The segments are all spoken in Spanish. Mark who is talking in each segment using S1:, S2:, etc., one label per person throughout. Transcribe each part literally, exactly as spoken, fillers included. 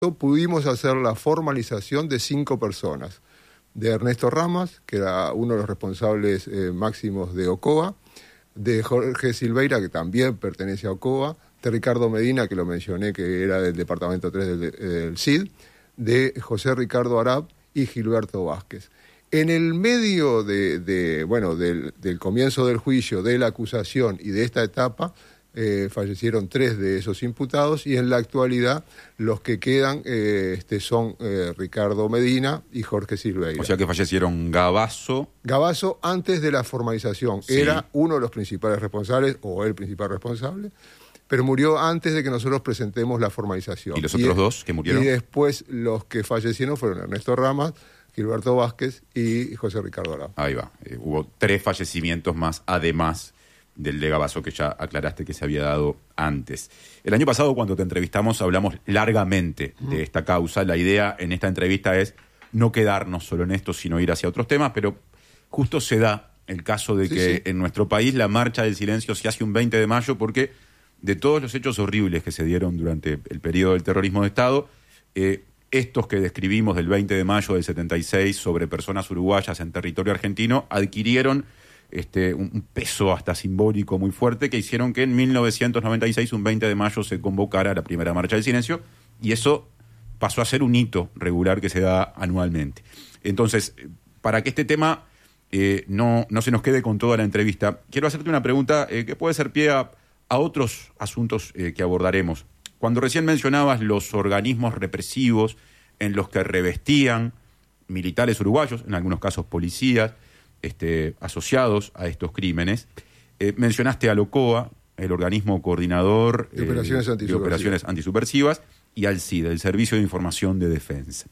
S1: pudimos hacer la formalización de cinco personas. De Ernesto Ramas, que era uno de los responsables eh, máximos de OCOA, de Jorge Silveira, que también pertenece a OCOA, de Ricardo Medina, que lo mencioné, que era del Departamento tres del, del C I D, de José Ricardo Arab y Gilberto Vázquez. En el medio de, de bueno, del, del comienzo del juicio, de la acusación y de esta etapa, eh, fallecieron tres de esos imputados y en la actualidad los que quedan eh, este, son eh, Ricardo Medina y Jorge Silveira.
S2: O sea que fallecieron Gavazo.
S1: Gavazo antes de la formalización. Sí. Era uno de los principales responsables, o el principal responsable, pero murió antes de que nosotros presentemos la formalización.
S2: ¿Y los otros y, dos que murieron?
S1: Y después los que fallecieron fueron Ernesto Ramas, Gilberto Vázquez y José Ricardo Arau.
S2: Ahí va. Eh, hubo tres fallecimientos más, además del de Gavazo, que ya aclaraste que se había dado antes. El año pasado, cuando te entrevistamos, hablamos largamente uh-huh. de esta causa. La idea en esta entrevista es no quedarnos solo en esto, sino ir hacia otros temas, pero justo se da el caso de sí, que sí. en nuestro país la marcha del silencio se hace un veinte de mayo porque de todos los hechos horribles que se dieron durante el periodo del terrorismo de Estado, eh, estos que describimos del veinte de mayo del setenta y seis sobre personas uruguayas en territorio argentino adquirieron este, un peso hasta simbólico muy fuerte que hicieron que en mil novecientos noventa y seis, un veinte de mayo, se convocara la primera marcha del silencio y eso pasó a ser un hito regular que se da anualmente. Entonces, para que este tema eh, no, no se nos quede con toda la entrevista, quiero hacerte una pregunta eh, que puede ser pie a, a otros asuntos eh, que abordaremos. Cuando recién mencionabas los organismos represivos en los que revestían militares uruguayos, en algunos casos policías, este, asociados a estos crímenes, eh, mencionaste al OCOA, el organismo coordinador
S1: de operaciones, eh,
S2: de operaciones antisubversivas, y al C I D, el Servicio de Información de Defensa.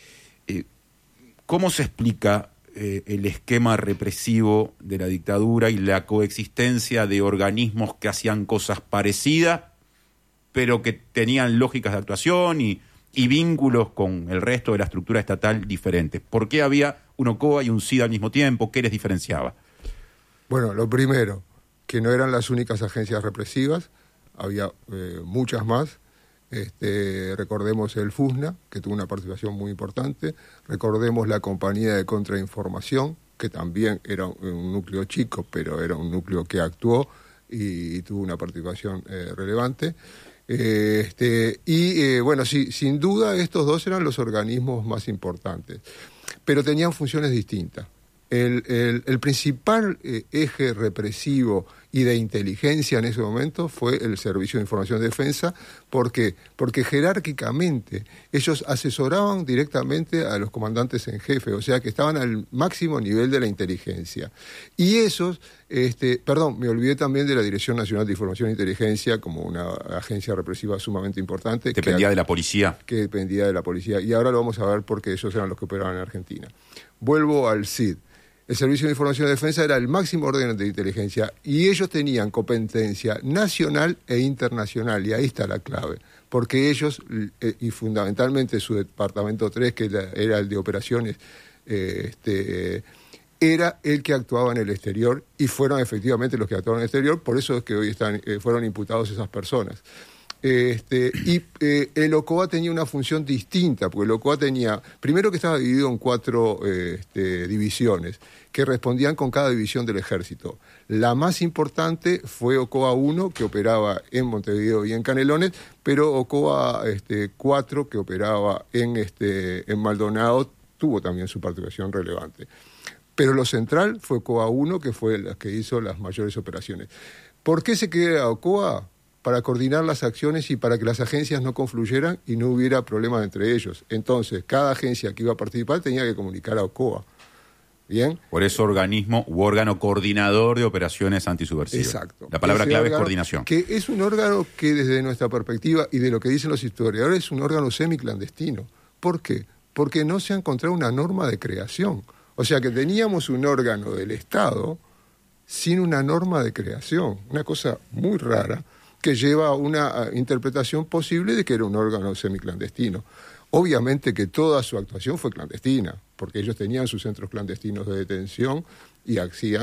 S2: Eh, ¿Cómo se explica eh, el esquema represivo de la dictadura y la coexistencia de organismos que hacían cosas parecidas, pero que tenían lógicas de actuación y, y vínculos con el resto de la estructura estatal diferentes? ¿Por qué había un OCOA y un C I D al mismo tiempo? ¿Qué les diferenciaba?
S1: Bueno, lo primero, que no eran las únicas agencias represivas, había eh, muchas más. Este, recordemos el FUSNA, que tuvo una participación muy importante, recordemos la compañía de contrainformación, que también era un, un núcleo chico, pero era un núcleo que actuó y, y tuvo una participación eh, relevante. Eh, este, y eh, bueno, sí, sin duda estos dos eran los organismos más importantes, pero tenían funciones distintas. El, el, el principal eh, eje represivo y de inteligencia en ese momento fue el Servicio de Información de Defensa. ¿Por qué? Porque jerárquicamente ellos asesoraban directamente a los comandantes en jefe, o sea que estaban al máximo nivel de la inteligencia. Y esos, este, perdón, me olvidé también de la Dirección Nacional de Información e Inteligencia como una agencia represiva sumamente importante.
S2: Dependía que, de la policía.
S1: Que dependía de la policía. Y ahora lo vamos a ver porque ellos eran los que operaban en Argentina. Vuelvo al C I D. El Servicio de Información de Defensa era el máximo orden de inteligencia y ellos tenían competencia nacional e internacional, y ahí está la clave, porque ellos, eh, y fundamentalmente su departamento tres, que era el de operaciones, eh, este, era el que actuaba en el exterior, y fueron efectivamente los que actuaban en el exterior, por eso es que hoy están, eh, fueron imputados esas personas. Este, y eh, el OCOA tenía una función distinta, porque el OCOA tenía, primero que estaba dividido en cuatro eh, este, divisiones, que respondían con cada división del ejército. La más importante fue OCOA uno, que operaba en Montevideo y en Canelones, pero OCOA este, cuatro, que operaba en, este, en Maldonado, tuvo también su participación relevante. Pero lo central fue OCOA uno, que fue la que hizo las mayores operaciones. ¿Por qué se crea OCOA? Para coordinar las acciones y para que las agencias no confluyeran y no hubiera problemas entre ellos. Entonces, cada agencia que iba a participar tenía que comunicar a OCOA. ¿Bien?
S2: Por eso organismo u órgano coordinador de operaciones antisubversivas.
S1: Exacto.
S2: La palabra
S1: Ese
S2: clave
S1: órgano,
S2: es coordinación.
S1: Que es un órgano que desde nuestra perspectiva y de lo que dicen los historiadores es un órgano semiclandestino. ¿Por qué? Porque no se ha encontrado una norma de creación. O sea que teníamos un órgano del Estado sin una norma de creación. Una cosa muy rara, que lleva a una interpretación posible de que era un órgano semiclandestino. Obviamente que toda su actuación fue clandestina, porque ellos tenían sus centros clandestinos de detención y hacían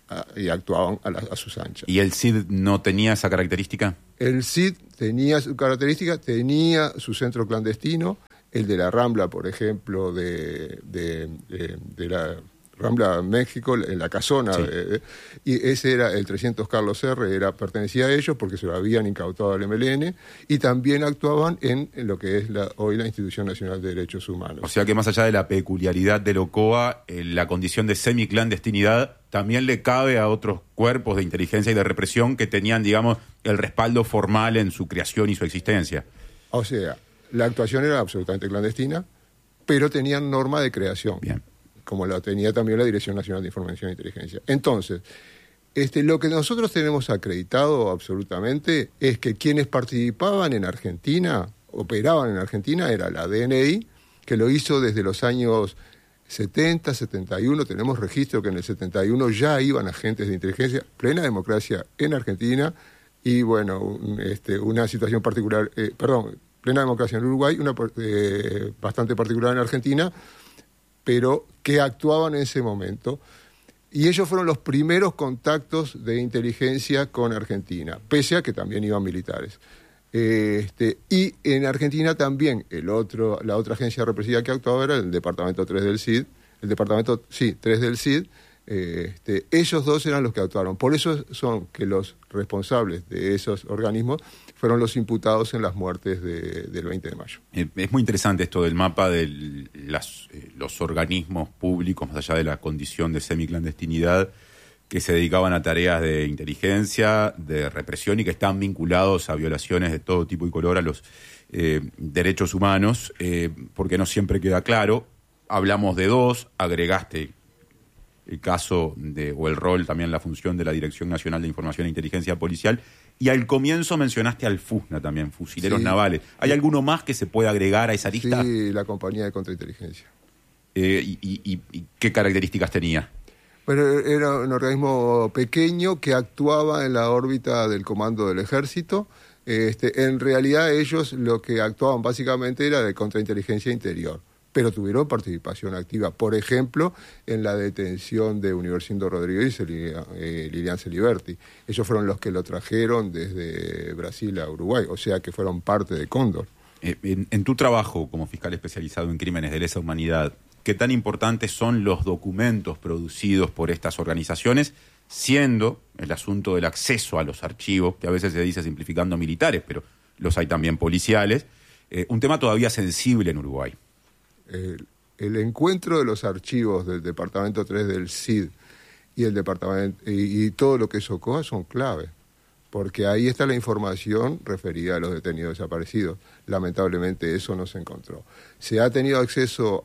S1: a, y actuaban a, la, a sus anchas.
S2: ¿Y el C I D no tenía esa característica?
S1: El C I D tenía su característica, tenía su centro clandestino, el de la Rambla, por ejemplo, de, de, de, de la Rambla México, en la Casona, sí. de, y ese era el trescientos Carlos R, era, pertenecía a ellos porque se lo habían incautado al M L N, y también actuaban en, en lo que es la, hoy la Institución Nacional de Derechos Humanos.
S2: O sea que más allá de la peculiaridad del OCOA, eh, la condición de semiclandestinidad también le cabe a otros cuerpos de inteligencia y de represión que tenían, digamos, el respaldo formal en su creación y su existencia.
S1: O sea, la actuación era absolutamente clandestina, pero tenían norma de creación.
S2: Bien.
S1: Como la tenía también la Dirección Nacional de Información e Inteligencia. Entonces, este, lo que nosotros tenemos acreditado absolutamente es que quienes participaban en Argentina, operaban en Argentina, era la D N I, que lo hizo desde los años setenta, setenta y uno, tenemos registro que en el setenta y uno ya iban agentes de inteligencia, plena democracia en Argentina, y bueno, un, este, una situación particular, eh, perdón, plena democracia en Uruguay, una eh, bastante particular en Argentina, pero que actuaban en ese momento. Y ellos fueron los primeros contactos de inteligencia con Argentina, pese a que también iban militares. Este, y en Argentina también el otro, la otra agencia represiva que actuaba era el Departamento tres del C I D, el Departamento, sí, tres del C I D. Este, ellos dos eran los que actuaron. Por eso son que los responsables de esos organismos fueron los imputados en las muertes de, del veinte de mayo.
S2: Es muy interesante esto del mapa de las, eh, los organismos públicos, más allá de la condición de semiclandestinidad, que se dedicaban a tareas de inteligencia, de represión y que están vinculados a violaciones de todo tipo y color a los eh, derechos humanos, eh, porque no siempre queda claro. Hablamos de dos, agregaste el caso de, o el rol, también la función de la Dirección Nacional de Información e Inteligencia Policial, y al comienzo mencionaste al FUSNA también, Fusileros sí. Navales. ¿Hay alguno más que se pueda agregar a esa lista?
S1: Sí, la Compañía de Contrainteligencia.
S2: Eh, y, y, ¿Y qué características tenía?
S1: Bueno, era un organismo pequeño que actuaba en la órbita del comando del ejército. Este, en realidad ellos lo que actuaban básicamente era de contrainteligencia interior, pero tuvieron participación activa, por ejemplo, en la detención de Universindo Rodríguez y eh, Lilian Celiberti. Ellos fueron los que lo trajeron desde Brasil a Uruguay, o sea que fueron parte de Cóndor.
S2: Eh, en, en tu trabajo como fiscal especializado en crímenes de lesa humanidad, ¿qué tan importantes son los documentos producidos por estas organizaciones, siendo el asunto del acceso a los archivos, que a veces se dice simplificando militares, pero los hay también policiales, eh, un tema todavía sensible en Uruguay?
S1: El, el encuentro de los archivos del Departamento tres del C I D y el departamento y, y todo lo que es OCOA son clave, porque ahí está la información referida a los detenidos desaparecidos. Lamentablemente eso no se encontró. Se ha tenido acceso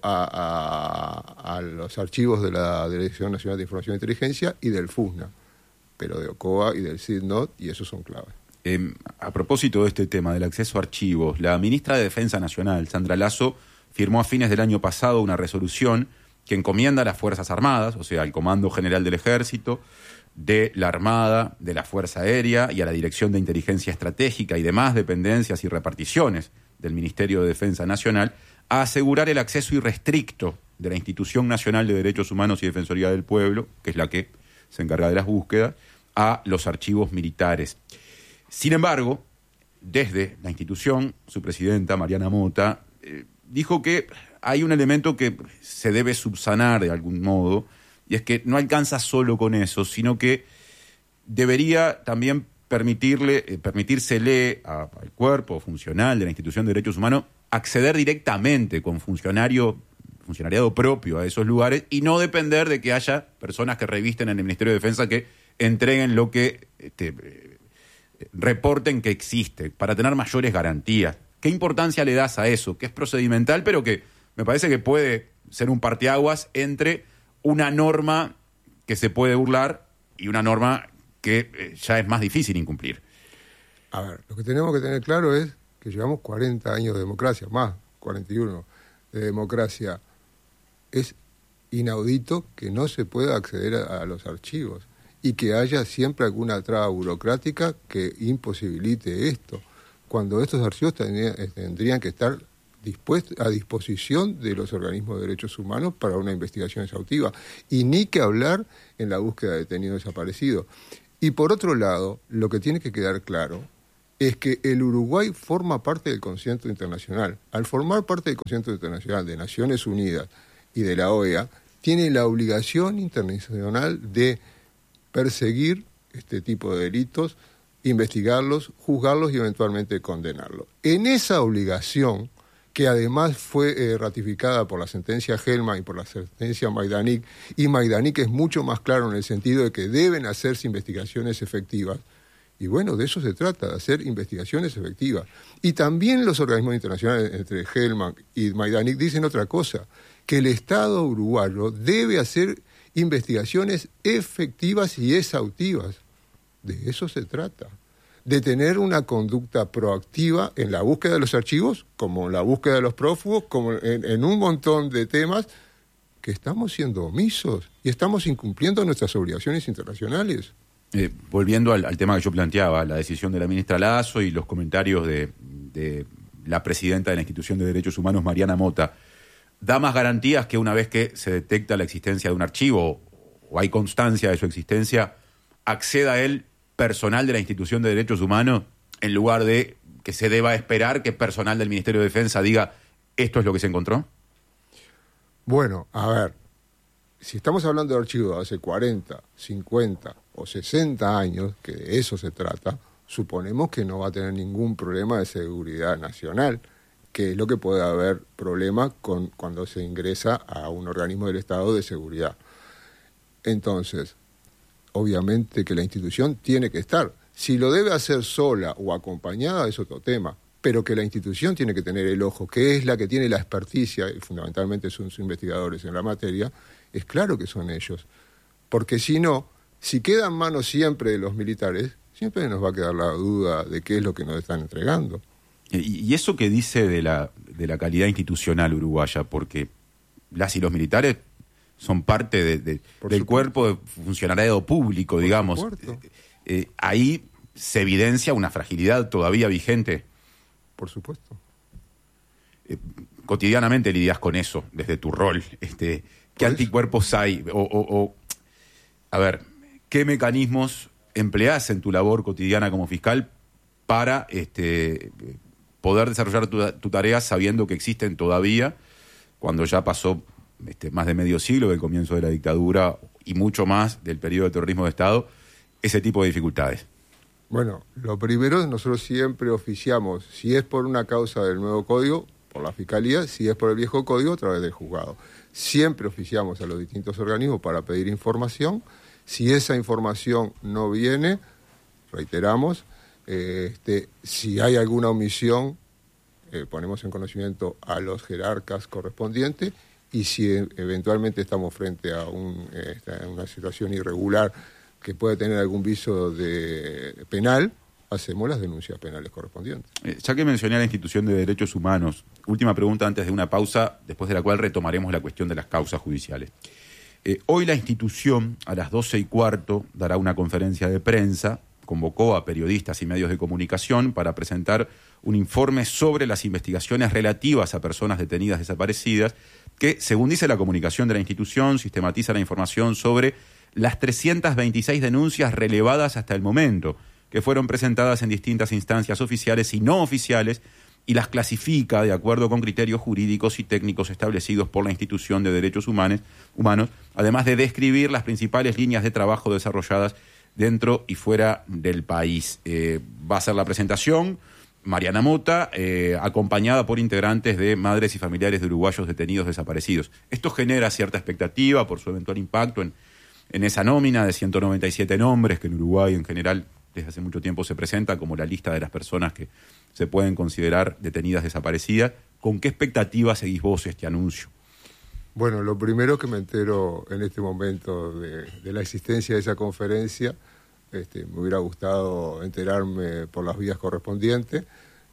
S1: a, a, a los archivos de la Dirección Nacional de Información e Inteligencia y del FUSNA, pero de OCOA y del C I D no, y esos son claves.
S2: Eh, a propósito de este tema del acceso a archivos, la ministra de Defensa Nacional, Sandra Lasso, firmó a fines del año pasado una resolución que encomienda a las Fuerzas Armadas, o sea, al Comando General del Ejército, de la Armada, de la Fuerza Aérea y a la Dirección de Inteligencia Estratégica y demás dependencias y reparticiones del Ministerio de Defensa Nacional, a asegurar el acceso irrestricto de la Institución Nacional de Derechos Humanos y Defensoría del Pueblo, que es la que se encarga de las búsquedas, a los archivos militares. Sin embargo, desde la institución, su presidenta, Mariana Mota, eh, dijo que hay un elemento que se debe subsanar de algún modo, y es que no alcanza solo con eso, sino que debería también permitirle, eh, permitírsele a, al cuerpo funcional de la Institución de Derechos Humanos acceder directamente con funcionario, funcionariado propio a esos lugares y no depender de que haya personas que revisten en el Ministerio de Defensa que entreguen lo que este, eh, reporten que existe, para tener mayores garantías. ¿Qué importancia le das a eso? Que es procedimental, pero que me parece que puede ser un parteaguas entre una norma que se puede burlar y una norma que eh, ya es más difícil incumplir.
S1: A ver, lo que tenemos que tener claro es que llevamos cuarenta años de democracia, más cuarenta y uno de democracia. Es inaudito que no se pueda acceder a, a los archivos y que haya siempre alguna traba burocrática que imposibilite esto, cuando estos archivos tendrían, tendrían que estar dispuesto, a disposición de los organismos de derechos humanos para una investigación exhaustiva. Y ni que hablar en la búsqueda de detenidos desaparecidos. Y por otro lado, lo que tiene que quedar claro es que el Uruguay forma parte del concierto internacional. Al formar parte del concierto internacional de Naciones Unidas y de la O E A, tiene la obligación internacional de perseguir este tipo de delitos, investigarlos, juzgarlos y eventualmente condenarlos. En esa obligación, que además fue eh, ratificada por la sentencia Hellman y por la sentencia Majdanek, y Majdanek es mucho más claro en el sentido de que deben hacerse investigaciones efectivas, y bueno, de eso se trata, de hacer investigaciones efectivas. Y también los organismos internacionales, entre Hellman y Majdanek, dicen otra cosa, que el Estado uruguayo debe hacer investigaciones efectivas y exhaustivas. De eso se trata, de tener una conducta proactiva en la búsqueda de los archivos, como en la búsqueda de los prófugos, como en, en un montón de temas que estamos siendo omisos y estamos incumpliendo nuestras obligaciones internacionales.
S2: Eh, volviendo al, al tema que yo planteaba, la decisión de la ministra Lazo y los comentarios de, de la presidenta de la Institución de Derechos Humanos, Mariana Mota, ¿da más garantías que una vez que se detecta la existencia de un archivo o hay constancia de su existencia, acceda a él personal de la Institución de Derechos Humanos en lugar de que se deba esperar que personal del Ministerio de Defensa diga esto es lo que se encontró?
S1: Bueno, a ver, si estamos hablando de archivos de hace cuarenta, cincuenta o sesenta años, que de eso se trata, suponemos que no va a tener ningún problema de seguridad nacional, que es lo que puede haber problema con cuando se ingresa a un organismo del Estado de seguridad. Entonces, obviamente que la institución tiene que estar. Si lo debe hacer sola o acompañada es otro tema, pero que la institución tiene que tener el ojo, que es la que tiene la experticia, y fundamentalmente son sus investigadores en la materia, es claro que son ellos. Porque si no, si queda en manos siempre de los militares, siempre nos va a quedar la duda de qué es lo que nos están entregando.
S2: Y, y eso que dice de la, de la calidad institucional uruguaya, porque las y los militares son parte de, de, del cuerpo de funcionariado público, digamos. Eh, eh, ahí se evidencia una fragilidad todavía vigente.
S1: Por supuesto.
S2: Eh, cotidianamente lidias con eso, desde tu rol. Este, ¿Qué anticuerpos hay? O, o, o, a ver, ¿qué mecanismos empleás en tu labor cotidiana como fiscal para este, poder desarrollar tu, tu tarea sabiendo que existen todavía, cuando ya pasó Este, más de medio siglo del comienzo de la dictadura y mucho más del periodo de terrorismo de Estado, ese tipo de dificultades?
S1: Bueno, lo primero, nosotros siempre oficiamos, si es por una causa del nuevo código, por la Fiscalía, si es por el viejo código, a través del juzgado. Siempre oficiamos a los distintos organismos para pedir información. Si esa información no viene, reiteramos, eh, este, si hay alguna omisión, eh, ponemos en conocimiento a los jerarcas correspondientes. Y si eventualmente estamos frente a un, eh, una situación irregular que puede tener algún viso de penal, hacemos las denuncias penales correspondientes.
S2: Eh, ya que mencioné a la Institución de Derechos Humanos, última pregunta antes de una pausa, después de la cual retomaremos la cuestión de las causas judiciales. Eh, hoy la institución, a las doce y cuarto, dará una conferencia de prensa, convocó a periodistas y medios de comunicación para presentar un informe sobre las investigaciones relativas a personas detenidas desaparecidas, que, según dice la comunicación de la institución, sistematiza la información sobre las trescientas veintiséis denuncias relevadas hasta el momento, que fueron presentadas en distintas instancias oficiales y no oficiales, y las clasifica de acuerdo con criterios jurídicos y técnicos establecidos por la Institución de Derechos Humanos, humanos, además de describir las principales líneas de trabajo desarrolladas dentro y fuera del país. Eh, va a ser la presentación Mariana Mota, eh, acompañada por integrantes de madres y familiares de uruguayos detenidos desaparecidos. Esto genera cierta expectativa por su eventual impacto en, en esa nómina de ciento noventa y siete nombres que en Uruguay en general desde hace mucho tiempo se presenta como la lista de las personas que se pueden considerar detenidas desaparecidas. ¿Con qué expectativa seguís vos este anuncio?
S1: Bueno, lo primero que me entero en este momento de, de la existencia de esa conferencia, este, me hubiera gustado enterarme por las vías correspondientes.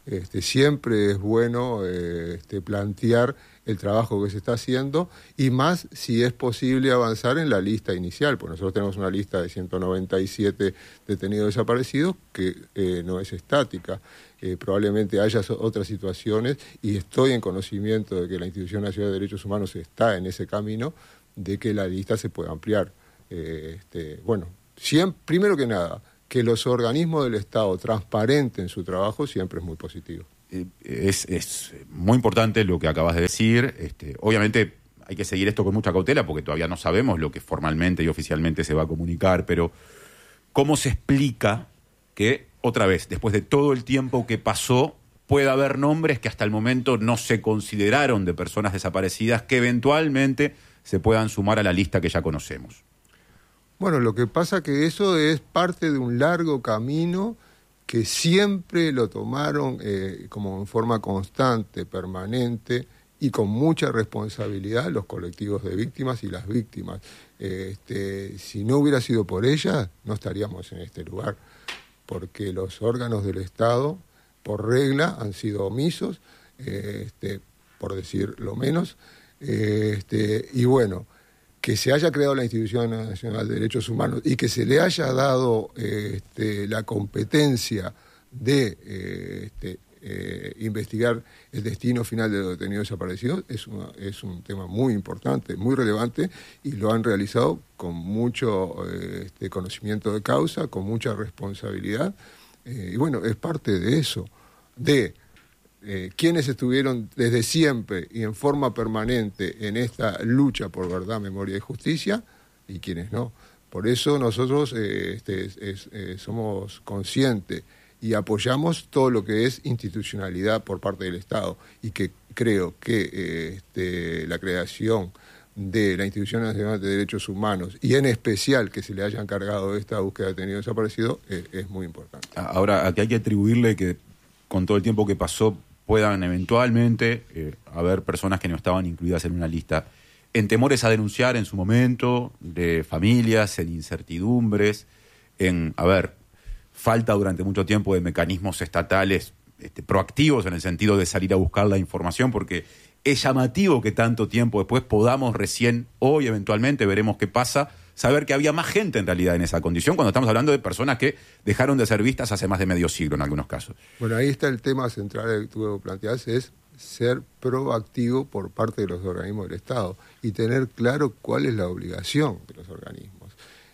S1: Este, siempre es bueno eh, este, plantear el trabajo que se está haciendo y más si es posible avanzar en la lista inicial, porque nosotros tenemos una lista de ciento noventa y siete detenidos desaparecidos que eh, no es estática. Eh, probablemente haya otras situaciones y estoy en conocimiento de que la Institución Nacional de Derechos Humanos está en ese camino de que la lista se pueda ampliar. Eh, este, bueno, siempre, primero que nada, que los organismos del Estado transparenten su trabajo siempre es muy positivo.
S2: Eh, es, es muy importante lo que acabas de decir. Este, obviamente hay que seguir esto con mucha cautela porque todavía no sabemos lo que formalmente y oficialmente se va a comunicar, pero ¿cómo se explica que, otra vez, después de todo el tiempo que pasó, pueda haber nombres que hasta el momento no se consideraron de personas desaparecidas que eventualmente se puedan sumar a la lista que ya conocemos?
S1: Bueno, lo que pasa que eso es parte de un largo camino que siempre lo tomaron eh, como en forma constante, permanente y con mucha responsabilidad los colectivos de víctimas y las víctimas. Eh, este, si no hubiera sido por ellas, no estaríamos en este lugar, porque los órganos del Estado, por regla, han sido omisos, eh, este, por decir lo menos, eh, este, y bueno, que se haya creado la Institución Nacional de Derechos Humanos y que se le haya dado eh, este, la competencia de eh, este, eh, investigar el destino final de los detenidos desaparecidos es, una, es un tema muy importante, muy relevante, y lo han realizado con mucho eh, este, conocimiento de causa, con mucha responsabilidad, eh, y bueno, es parte de eso, de Eh, quienes estuvieron desde siempre y en forma permanente en esta lucha por verdad, memoria y justicia, y quienes no. Por eso nosotros eh, este, es, es, eh, somos conscientes y apoyamos todo lo que es institucionalidad por parte del Estado, y que creo que eh, este, la creación de la Institución Nacional de Derechos Humanos, y en especial que se le haya encargado esta búsqueda de detenidos desaparecidos, eh, es muy importante.
S2: Ahora, aquí hay que atribuirle que con todo el tiempo que pasó puedan eventualmente eh, haber personas que no estaban incluidas en una lista, en temores a denunciar en su momento, de familias, en incertidumbres, en, a ver, falta durante mucho tiempo de mecanismos estatales este, proactivos en el sentido de salir a buscar la información, porque es llamativo que tanto tiempo después podamos recién, hoy eventualmente, veremos qué pasa, saber que había más gente en realidad en esa condición, cuando estamos hablando de personas que dejaron de ser vistas hace más de medio siglo en algunos casos.
S1: Bueno, ahí está el tema central que tú planteás, es ser proactivo por parte de los organismos del Estado y tener claro cuál es la obligación de los organismos.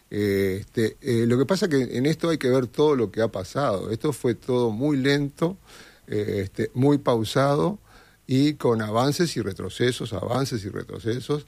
S1: Eh, este, eh, lo que pasa es que en esto hay que ver todo lo que ha pasado. Esto fue todo muy lento, eh, este, muy pausado y con avances y retrocesos, avances y retrocesos.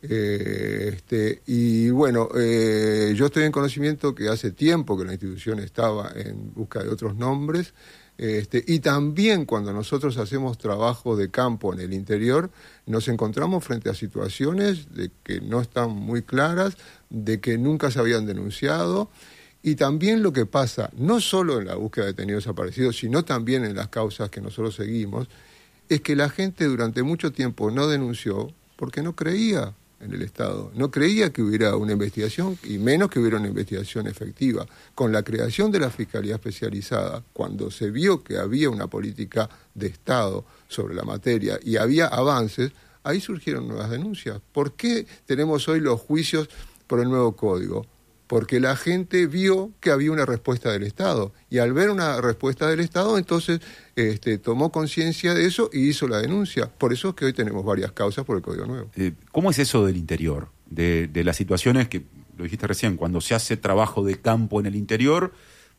S1: Eh, este, y bueno, eh, yo estoy en conocimiento que hace tiempo que la institución estaba en busca de otros nombres, este, y también cuando nosotros hacemos trabajo de campo en el interior, nos encontramos frente a situaciones de que no están muy claras, de que nunca se habían denunciado, y también lo que pasa, no solo en la búsqueda de detenidos desaparecidos, sino también en las causas que nosotros seguimos, es que la gente durante mucho tiempo no denunció porque no creía en el Estado, no creía que hubiera una investigación, y menos que hubiera una investigación efectiva. Con la creación de la Fiscalía Especializada, cuando se vio que había una política de Estado sobre la materia y había avances, ahí surgieron nuevas denuncias. ¿Por qué tenemos hoy los juicios por el nuevo código? Porque la gente vio que había una respuesta del Estado, y al ver una respuesta del Estado, entonces este, tomó conciencia de eso y hizo la denuncia. Por eso es que hoy tenemos varias causas por el Código Nuevo.
S2: Eh, ¿Cómo es eso del interior? De, de las situaciones que, lo dijiste recién, cuando se hace trabajo de campo en el interior,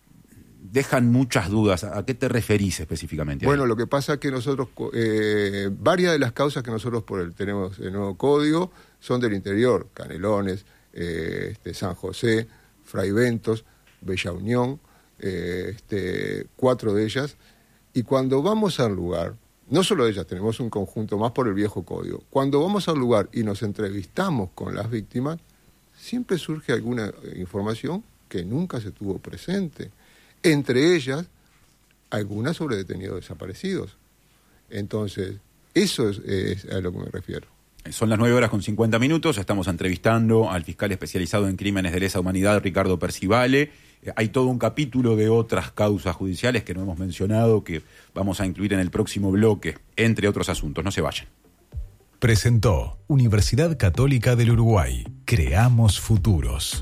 S2: dejan muchas dudas. ¿A qué te referís específicamente?
S1: Bueno, ahí? Lo que pasa es que nosotros, eh, varias de las causas que nosotros por el, tenemos el nuevo código son del interior: Canelones, Eh, este, San José, Fraiventos, Bella Unión, eh, este, cuatro de ellas, y cuando vamos al lugar, no solo ellas, tenemos un conjunto más por el viejo código, cuando vamos al lugar y nos entrevistamos con las víctimas, siempre surge alguna información que nunca se tuvo presente, entre ellas algunas sobre detenidos desaparecidos. Entonces, eso es, es a lo que me refiero.
S2: Son las nueve horas con cincuenta minutos, estamos entrevistando al fiscal especializado en crímenes de lesa humanidad, Ricardo Percivale. Eh, hay todo un capítulo de otras causas judiciales que no hemos mencionado, que vamos a incluir en el próximo bloque, entre otros asuntos. No se vayan.
S3: Presentó Universidad Católica del Uruguay. Creamos futuros.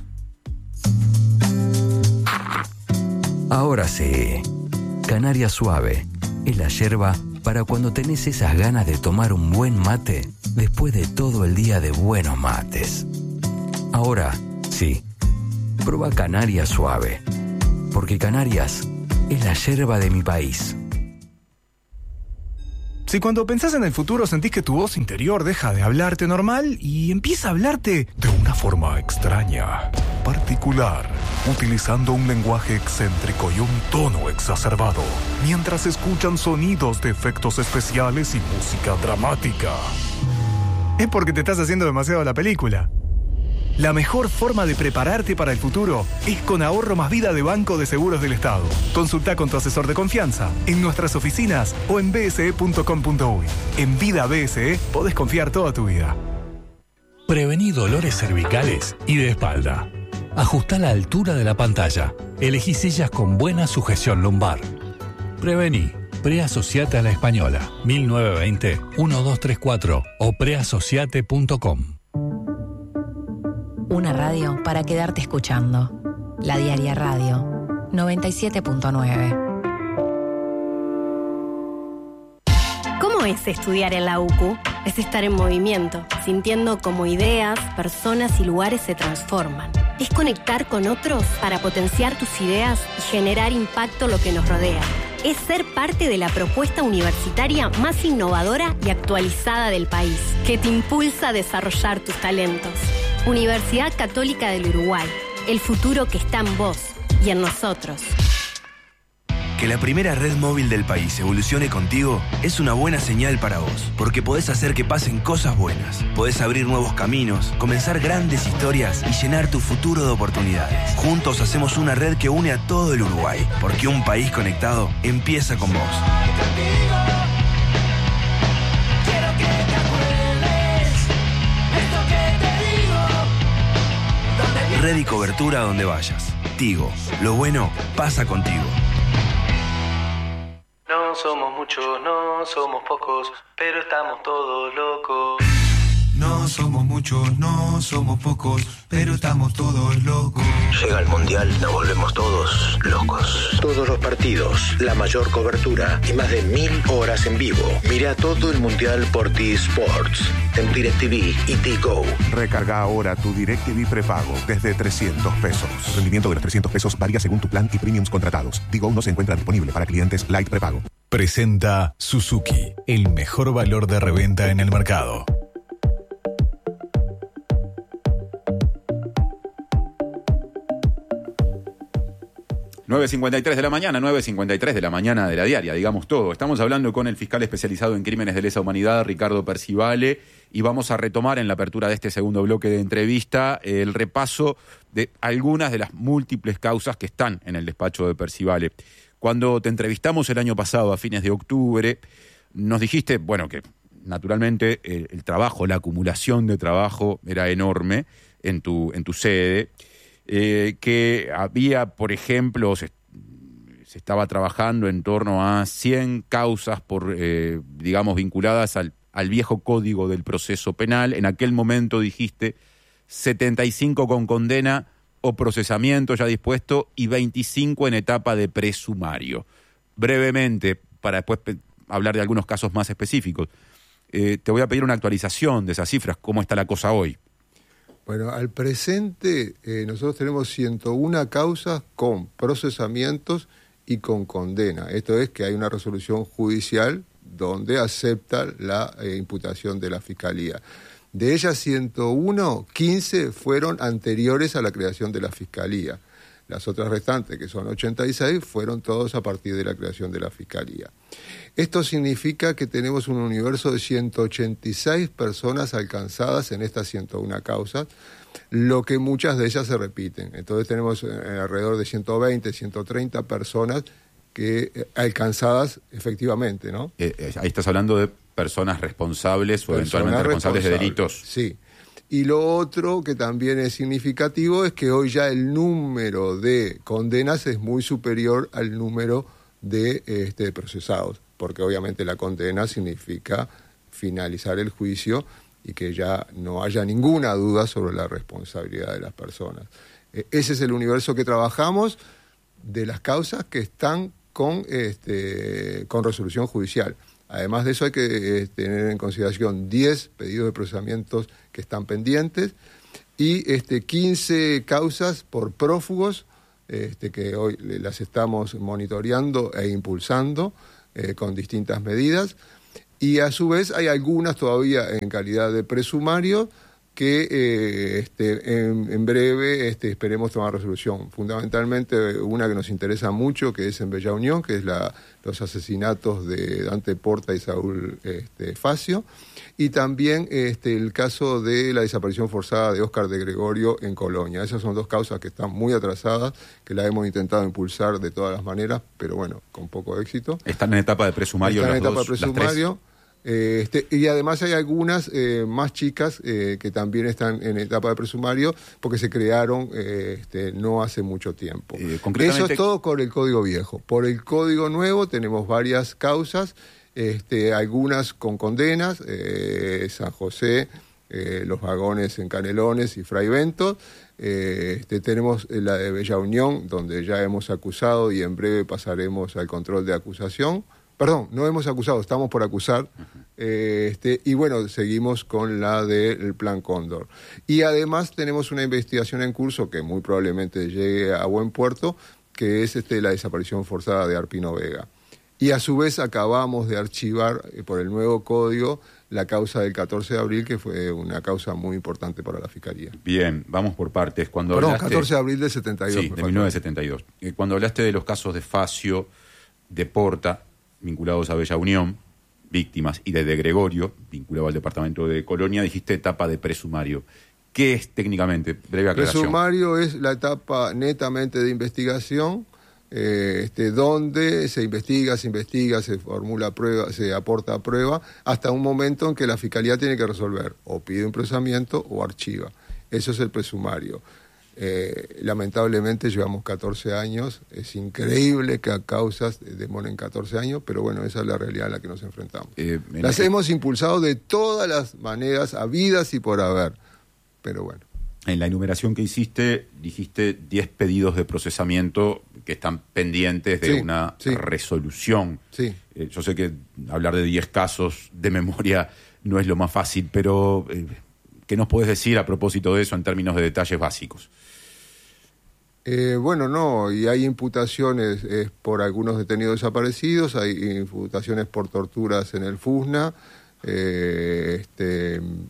S4: Ahora sí, Canaria Suave es la yerba para cuando tenés esas ganas de tomar un buen mate después de todo el día de buenos mates. Ahora sí, prueba Canaria Suave, porque Canarias es la yerba de mi país.
S5: Si cuando pensás en el futuro sentís que tu voz interior deja de hablarte normal y empieza a hablarte
S3: de una forma extraña, particular, utilizando un lenguaje excéntrico y un tono exacerbado, mientras escuchan sonidos de efectos especiales y música dramática,
S5: es porque te estás haciendo demasiado la película. La mejor forma de prepararte para el futuro es con Ahorro Más Vida de Banco de Seguros del Estado. Consulta con tu asesor de confianza en nuestras oficinas o en b s e punto com punto u y. En Vida B S E podés confiar toda tu vida.
S3: Prevení dolores cervicales y de espalda. Ajustá la altura de la pantalla. Elegí sillas con buena sujeción lumbar. Prevení. Preasociate a la Española. mil novecientos veinte, doce treinta y cuatro o preasociate punto com.
S6: Una radio para quedarte escuchando. La Diaria Radio, noventa y siete punto nueve.
S7: ¿Cómo es estudiar en la U C U? Es estar en movimiento, sintiendo cómo ideas, personas y lugares se transforman. Es conectar con otros para potenciar tus ideas y generar impacto en lo que nos rodea. Es ser parte de la propuesta universitaria más innovadora y actualizada del país, que te impulsa a desarrollar tus talentos. Universidad Católica del Uruguay, el futuro que está en vos y en nosotros.
S8: Que la primera red móvil del país evolucione contigo es una buena señal para vos, porque podés hacer que pasen cosas buenas, podés abrir nuevos caminos, comenzar grandes historias y llenar tu futuro de oportunidades. Juntos hacemos una red que une a todo el Uruguay, porque un país conectado empieza con vos. Red y cobertura donde vayas. Tigo, lo bueno pasa contigo.
S9: No somos muchos, no somos pocos, pero estamos todos locos.
S10: No somos muchos, no somos pocos, pero estamos todos locos.
S11: Llega el Mundial, nos volvemos todos locos. Todos los partidos, la mayor cobertura y más de mil horas en vivo. Mira todo el Mundial por T-Sports, en DirecTV y Tigo.
S12: Recarga ahora tu DirecTV prepago desde trescientos pesos. El rendimiento de los trescientos pesos varía según tu plan y premiums contratados. Tigo no se encuentra disponible para clientes Light prepago.
S3: Presenta Suzuki, el mejor valor de reventa en el mercado.
S2: nueve cincuenta y tres de la mañana, nueve cincuenta y tres de la mañana de la diaria, digamos todo. Estamos hablando con el fiscal especializado en crímenes de lesa humanidad, Ricardo Percivale, y vamos a retomar en la apertura de este segundo bloque de entrevista el repaso de algunas de las múltiples causas que están en el despacho de Percivale. Cuando te entrevistamos el año pasado, a fines de octubre, nos dijiste, bueno, que naturalmente el, el trabajo, la acumulación de trabajo era enorme en tu, en tu sede. Eh, que había, por ejemplo, se, se estaba trabajando en torno a cien causas por, eh, digamos, vinculadas al, al viejo código del proceso penal. En aquel momento dijiste setenta y cinco con condena o procesamiento ya dispuesto y veinticinco en etapa de presumario. Brevemente, para después pe- hablar de algunos casos más específicos, eh, te voy a pedir una actualización de esas cifras. ¿Cómo está la cosa hoy?
S1: Bueno, al presente eh, nosotros tenemos ciento una causas con procesamientos y con condena. Esto es que hay una resolución judicial donde acepta la eh, imputación de la Fiscalía. De ellas ciento uno, quince fueron anteriores a la creación de la Fiscalía. Las otras restantes, que son ochenta y seis, fueron todos a partir de la creación de la Fiscalía. Esto significa que tenemos un universo de ciento ochenta y seis personas alcanzadas en estas ciento una causas, lo que muchas de ellas se repiten. Entonces tenemos eh, alrededor de ciento veinte, ciento treinta personas que eh, alcanzadas efectivamente, ¿no?
S2: Eh, eh, ahí estás hablando de personas responsables o
S1: Personas
S2: eventualmente responsables de delitos.
S1: Sí. Y lo otro que también es significativo es que hoy ya el número de condenas es muy superior al número de este, procesados, porque obviamente la condena significa finalizar el juicio y que ya no haya ninguna duda sobre la responsabilidad de las personas. Eh, ese es el universo que trabajamos de las causas que están con, este, con resolución judicial. Además de eso hay que eh, tener en consideración diez pedidos de procesamientos que están pendientes y este, quince causas por prófugos este, que hoy las estamos monitoreando e impulsando eh, con distintas medidas. Y a su vez hay algunas todavía en calidad de presumario que eh, este, en, en breve este, esperemos tomar resolución. Fundamentalmente una que nos interesa mucho, que es en Bella Unión, que es la, los asesinatos de Dante Porta y Saúl este, Facio, y también este, el caso de la desaparición forzada de Óscar de Gregorio en Colonia. Esas son dos causas que están muy atrasadas, que las hemos intentado impulsar de todas las maneras, pero bueno, con poco éxito.
S2: Están en etapa de presumario.
S1: Están en
S2: los
S1: etapa
S2: dos,
S1: de presumario. Eh, este, y además hay algunas eh, más chicas eh, que también están en etapa de presumario porque se crearon eh, este, no hace mucho tiempo.
S2: Eh, concretamente...
S1: Eso es todo con el Código Viejo. Por el Código Nuevo tenemos varias causas, este, algunas con condenas, eh, San José, eh, los vagones en Canelones y Fray Bentos. Eh, este, tenemos la de Bella Unión, donde ya hemos acusado y en breve pasaremos al control de acusación. Perdón, no hemos acusado, estamos por acusar. Uh-huh. eh, este, y bueno, seguimos con la del Plan Cóndor. Y además tenemos una investigación en curso que muy probablemente llegue a buen puerto, que es este, la desaparición forzada de Arpino Vega. Y a su vez acabamos de archivar eh, por el nuevo código la causa del catorce de abril, que fue una causa muy importante para la Fiscalía.
S2: Bien, vamos por partes. Cuando
S1: Perdón,
S2: hablaste...
S1: catorce de abril del setenta y dos.
S2: Sí, de mil novecientos setenta y dos. Eh, cuando hablaste de los casos de Facio, de Porta, vinculados a Bella Unión, víctimas, y de De Gregorio, vinculado al departamento de Colonia, dijiste etapa de presumario. ¿Qué es técnicamente? Breve aclaración.
S1: Presumario es la etapa netamente de investigación, eh, este, donde se investiga, se investiga, se formula prueba, se aporta prueba, hasta un momento en que la Fiscalía tiene que resolver, o pide un procesamiento o archiva. Eso es el presumario. Eh, lamentablemente llevamos catorce años, es increíble que a causas demoren catorce años, pero bueno, esa es la realidad a la que nos enfrentamos. Eh, las el... hemos impulsado de todas las maneras habidas y por haber, pero bueno.
S2: En la enumeración que hiciste, dijiste diez pedidos de procesamiento que están pendientes de sí, una sí. resolución.
S1: Sí.
S2: Eh, yo sé que hablar de diez casos de memoria no es lo más fácil, pero eh, ¿qué nos podés decir a propósito de eso en términos de detalles básicos?
S1: Eh, bueno, no, y hay imputaciones eh, por algunos detenidos desaparecidos, hay imputaciones por torturas en el FUSNA, eh, este,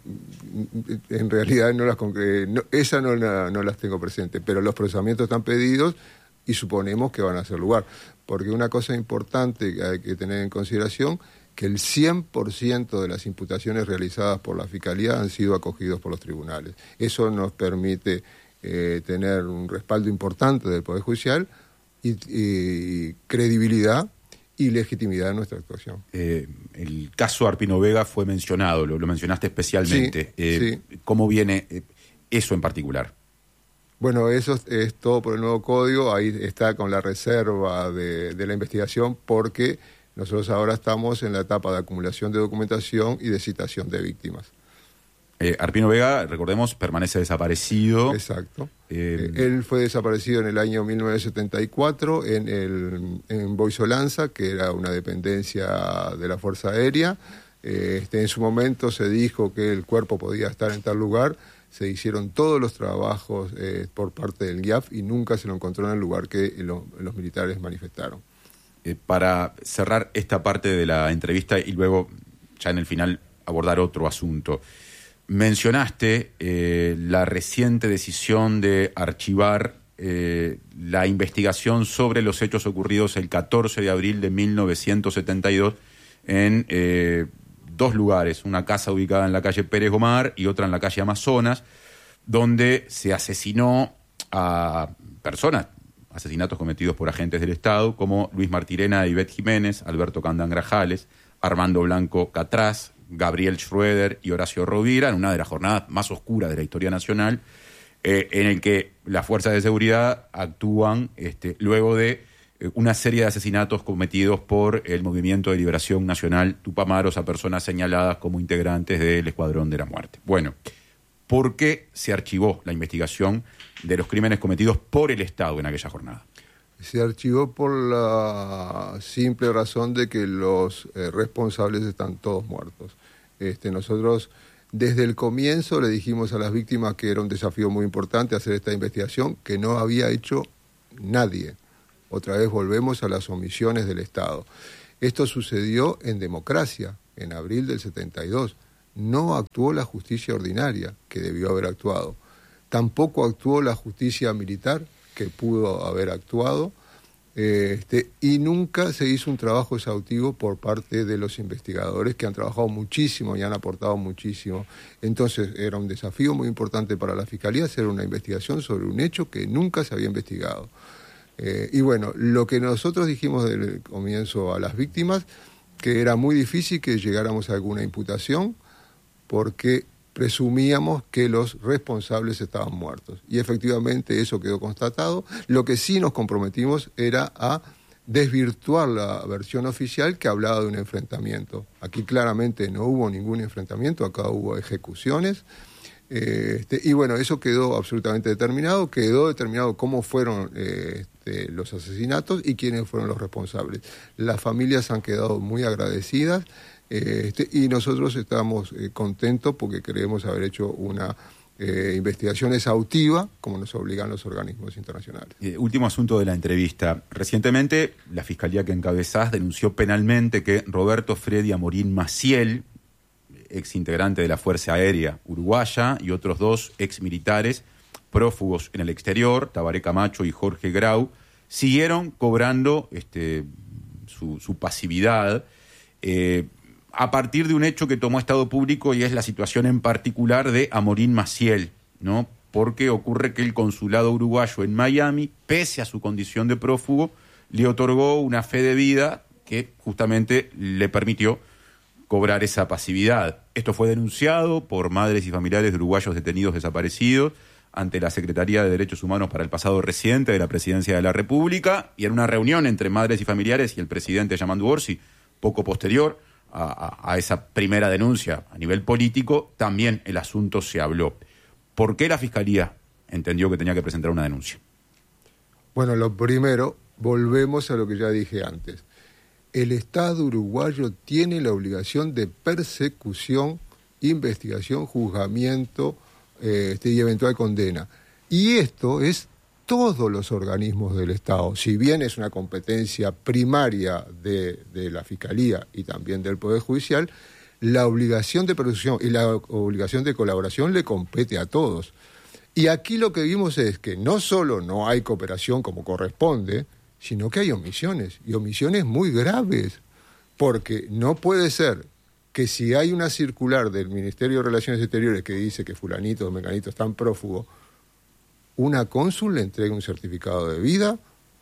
S1: en realidad no las eh, no, esa no, la, no las tengo presente, pero los procesamientos están pedidos y suponemos que van a hacer lugar, porque una cosa importante que hay que tener en consideración, que el cien por ciento de las imputaciones realizadas por la Fiscalía han sido acogidos por los tribunales. Eso nos permite Eh, tener un respaldo importante del Poder Judicial y, y credibilidad y legitimidad de nuestra actuación.
S2: Eh, el caso Arpino Vega fue mencionado, lo, lo mencionaste especialmente.
S1: Sí,
S2: eh,
S1: sí.
S2: ¿Cómo viene eh, eso en particular?
S1: Bueno, eso es, es todo por el nuevo código, ahí está con la reserva de, de la investigación, porque nosotros ahora estamos en la etapa de acumulación de documentación y de citación de víctimas.
S2: Eh, Arpino Vega, recordemos, permanece desaparecido.
S1: Exacto.
S2: Eh,
S1: eh, él fue desaparecido en el año mil novecientos setenta y cuatro en, el, en Boisolanza, que era una dependencia de la Fuerza Aérea. Eh, este, en su momento se dijo que el cuerpo podía estar en tal lugar. Se hicieron todos los trabajos eh, por parte del G I A F y nunca se lo encontró en el lugar que lo, los militares manifestaron.
S2: Eh, para cerrar esta parte de la entrevista y luego, ya en el final, abordar otro asunto. Mencionaste eh, la reciente decisión de archivar eh, la investigación sobre los hechos ocurridos el catorce de abril de mil novecientos setenta y dos en eh, dos lugares, una casa ubicada en la calle Pérez Gomar y otra en la calle Amazonas, donde se asesinó a personas, asesinatos cometidos por agentes del Estado, como Luis Martirena y Ivette Jiménez, Alberto Candán Grajales, Armando Blanco Catraz, Gabriel Schroeder y Horacio Rovira, en una de las jornadas más oscuras de la historia nacional, eh, en el que las fuerzas de seguridad actúan este, luego de eh, una serie de asesinatos cometidos por el Movimiento de Liberación Nacional Tupamaros a personas señaladas como integrantes del Escuadrón de la Muerte. Bueno, ¿por qué se archivó la investigación de los crímenes cometidos por el Estado en aquella jornada?
S1: Se archivó por la simple razón de que los eh, responsables están todos muertos. Este, nosotros desde el comienzo le dijimos a las víctimas que era un desafío muy importante hacer esta investigación que no había hecho nadie. Otra vez volvemos a las omisiones del Estado. Esto sucedió en democracia, en abril del setenta y dos. No actuó la justicia ordinaria, que debió haber actuado. Tampoco actuó la justicia militar, que pudo haber actuado, eh, este, y nunca se hizo un trabajo exhaustivo por parte de los investigadores que han trabajado muchísimo y han aportado muchísimo. Entonces era un desafío muy importante para la Fiscalía hacer una investigación sobre un hecho que nunca se había investigado. Eh, y bueno, lo que nosotros dijimos desde el comienzo a las víctimas, que era muy difícil que llegáramos a alguna imputación, porque presumíamos que los responsables estaban muertos. Y efectivamente eso quedó constatado. Lo que sí nos comprometimos era a desvirtuar la versión oficial que hablaba de un enfrentamiento. Aquí claramente no hubo ningún enfrentamiento, acá hubo ejecuciones. Eh, este, y bueno, eso quedó absolutamente determinado. Quedó determinado cómo fueron eh, este, los asesinatos y quiénes fueron los responsables. Las familias han quedado muy agradecidas. Eh, este, y nosotros estamos eh, contentos porque creemos haber hecho una eh, investigación exhaustiva como nos obligan los organismos internacionales.
S2: Eh, último asunto de la entrevista. Recientemente la Fiscalía que encabezás denunció penalmente que Roberto Freddy Amorín Maciel, ex integrante de la Fuerza Aérea Uruguaya, y otros dos ex militares prófugos en el exterior, Tabaré Camacho y Jorge Grau, siguieron cobrando este, su, su pasividad eh, a partir de un hecho que tomó Estado Público, y es la situación en particular de Amorín Maciel, ¿no? Porque ocurre que el consulado uruguayo en Miami, pese a su condición de prófugo, le otorgó una fe de vida que justamente le permitió cobrar esa pasividad. Esto fue denunciado por madres y familiares de uruguayos detenidos desaparecidos ante la Secretaría de Derechos Humanos para el pasado reciente de la Presidencia de la República, y en una reunión entre madres y familiares y el presidente Yamandu Orsi, poco posterior A, a, a esa primera denuncia a nivel político, también el asunto se habló. ¿Por qué la Fiscalía entendió que tenía que presentar una denuncia?
S1: Bueno, lo primero, volvemos a lo que ya dije antes. El Estado uruguayo tiene la obligación de persecución, investigación, juzgamiento eh, este, y eventual condena. Y esto es todos los organismos del Estado. Si bien es una competencia primaria de, de la Fiscalía y también del Poder Judicial, la obligación de persecución y la obligación de colaboración le compete a todos. Y aquí lo que vimos es que no solo no hay cooperación como corresponde, sino que hay omisiones, y omisiones muy graves, porque no puede ser que si hay una circular del Ministerio de Relaciones Exteriores que dice que fulanito o menganito están prófugos, una cónsul le entrega un certificado de vida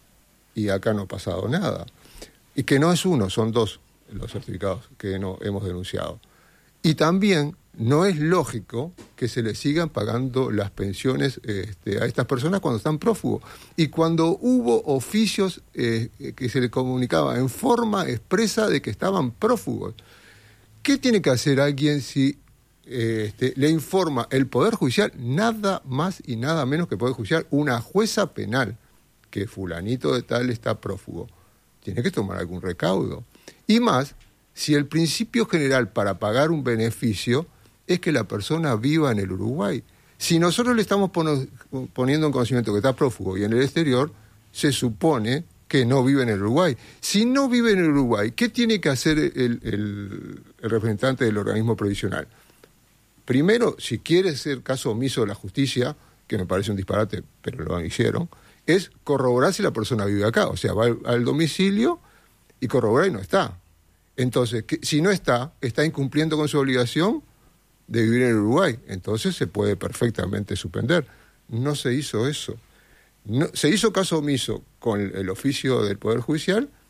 S1: y acá no ha pasado nada. Y que no es uno, son dos los certificados que no hemos denunciado. Y también no es lógico que se les sigan pagando las pensiones este, a estas personas cuando están prófugos. Y cuando hubo oficios eh, que se les comunicaba en forma expresa de que estaban prófugos. ¿Qué tiene que hacer alguien si Este, le informa el Poder Judicial, nada más y nada menos que el Poder Judicial, una jueza penal, que fulanito de tal está prófugo? Tiene que tomar algún recaudo. Y más, si el principio general para pagar un beneficio es que la persona viva en el Uruguay. Si nosotros le estamos pon- poniendo en conocimiento que está prófugo y en el exterior, se supone que no vive en el Uruguay. Si no vive en el Uruguay, ¿qué tiene que hacer el, el, el representante del organismo provisional? Primero, si quiere ser caso omiso de la justicia, que me parece un disparate, pero lo hicieron, es corroborar si la persona vive acá. O sea, va al, al domicilio y corrobora y no está. Entonces, que, si no está, está incumpliendo con su obligación de vivir en el Uruguay. Entonces se puede perfectamente suspender. No se hizo eso. No, se hizo caso omiso con el, el oficio del Poder Judicial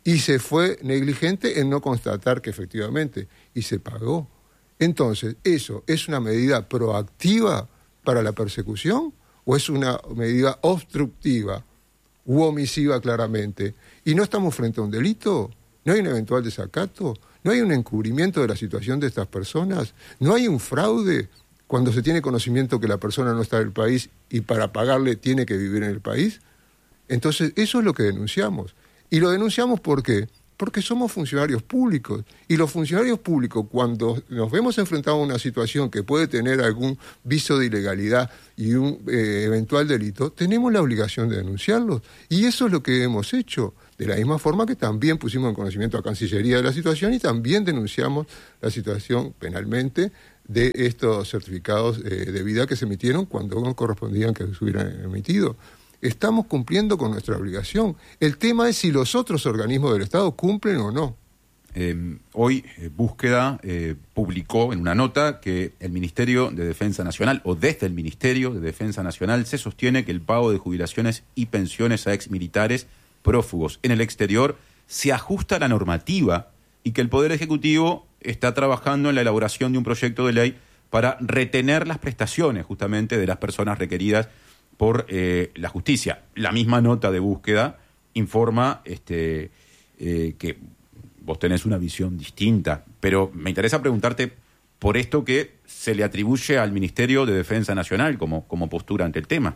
S1: y se fue negligente en no constatar que efectivamente, y se pagó. Entonces, ¿eso es una medida proactiva para la persecución o es una medida obstructiva u omisiva claramente? ¿Y no estamos frente a un delito? ¿No hay un eventual desacato? ¿No hay un encubrimiento de la situación de estas personas? ¿No hay un fraude cuando se tiene conocimiento que la persona no está en el país y para pagarle tiene que vivir en el país? Entonces, eso es lo que denunciamos. Y lo denunciamos ¿por qué? Porque somos funcionarios públicos. Y los funcionarios públicos, cuando nos vemos enfrentados a una situación que puede tener algún viso de ilegalidad y un eh, eventual delito, tenemos la obligación de denunciarlos. Y eso es lo que hemos hecho. De la misma forma que también pusimos en conocimiento a Cancillería de la situación y también denunciamos la situación penalmente de estos certificados eh, de vida que se emitieron cuando no correspondían que se hubieran emitido. Estamos cumpliendo con nuestra obligación. El tema es si los otros organismos del Estado cumplen o no.
S2: Eh, hoy, eh, Búsqueda eh, publicó en una nota que el Ministerio de Defensa Nacional, o desde el Ministerio de Defensa Nacional, se sostiene que el pago de jubilaciones y pensiones a exmilitares prófugos en el exterior se ajusta a la normativa y que el Poder Ejecutivo está trabajando en la elaboración de un proyecto de ley para retener las prestaciones justamente de las personas requeridas por eh, la justicia. La misma nota de Búsqueda informa este, eh, que vos tenés una visión distinta, pero me interesa preguntarte por esto que se le atribuye al Ministerio de Defensa Nacional como, como postura ante el tema.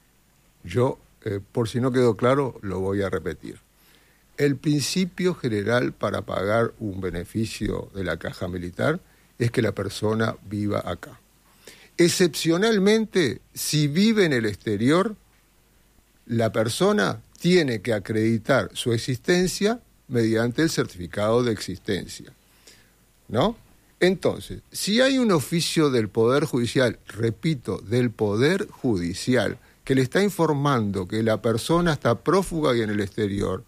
S1: Yo, eh, por si no quedó claro, lo voy a repetir. El principio general para pagar un beneficio de la caja militar es que la persona viva acá. Excepcionalmente, si vive en el exterior, la persona tiene que acreditar su existencia mediante el certificado de existencia, ¿no? Entonces, si hay un oficio del Poder Judicial, repito, del Poder Judicial, que le está informando que la persona está prófuga y en el exterior,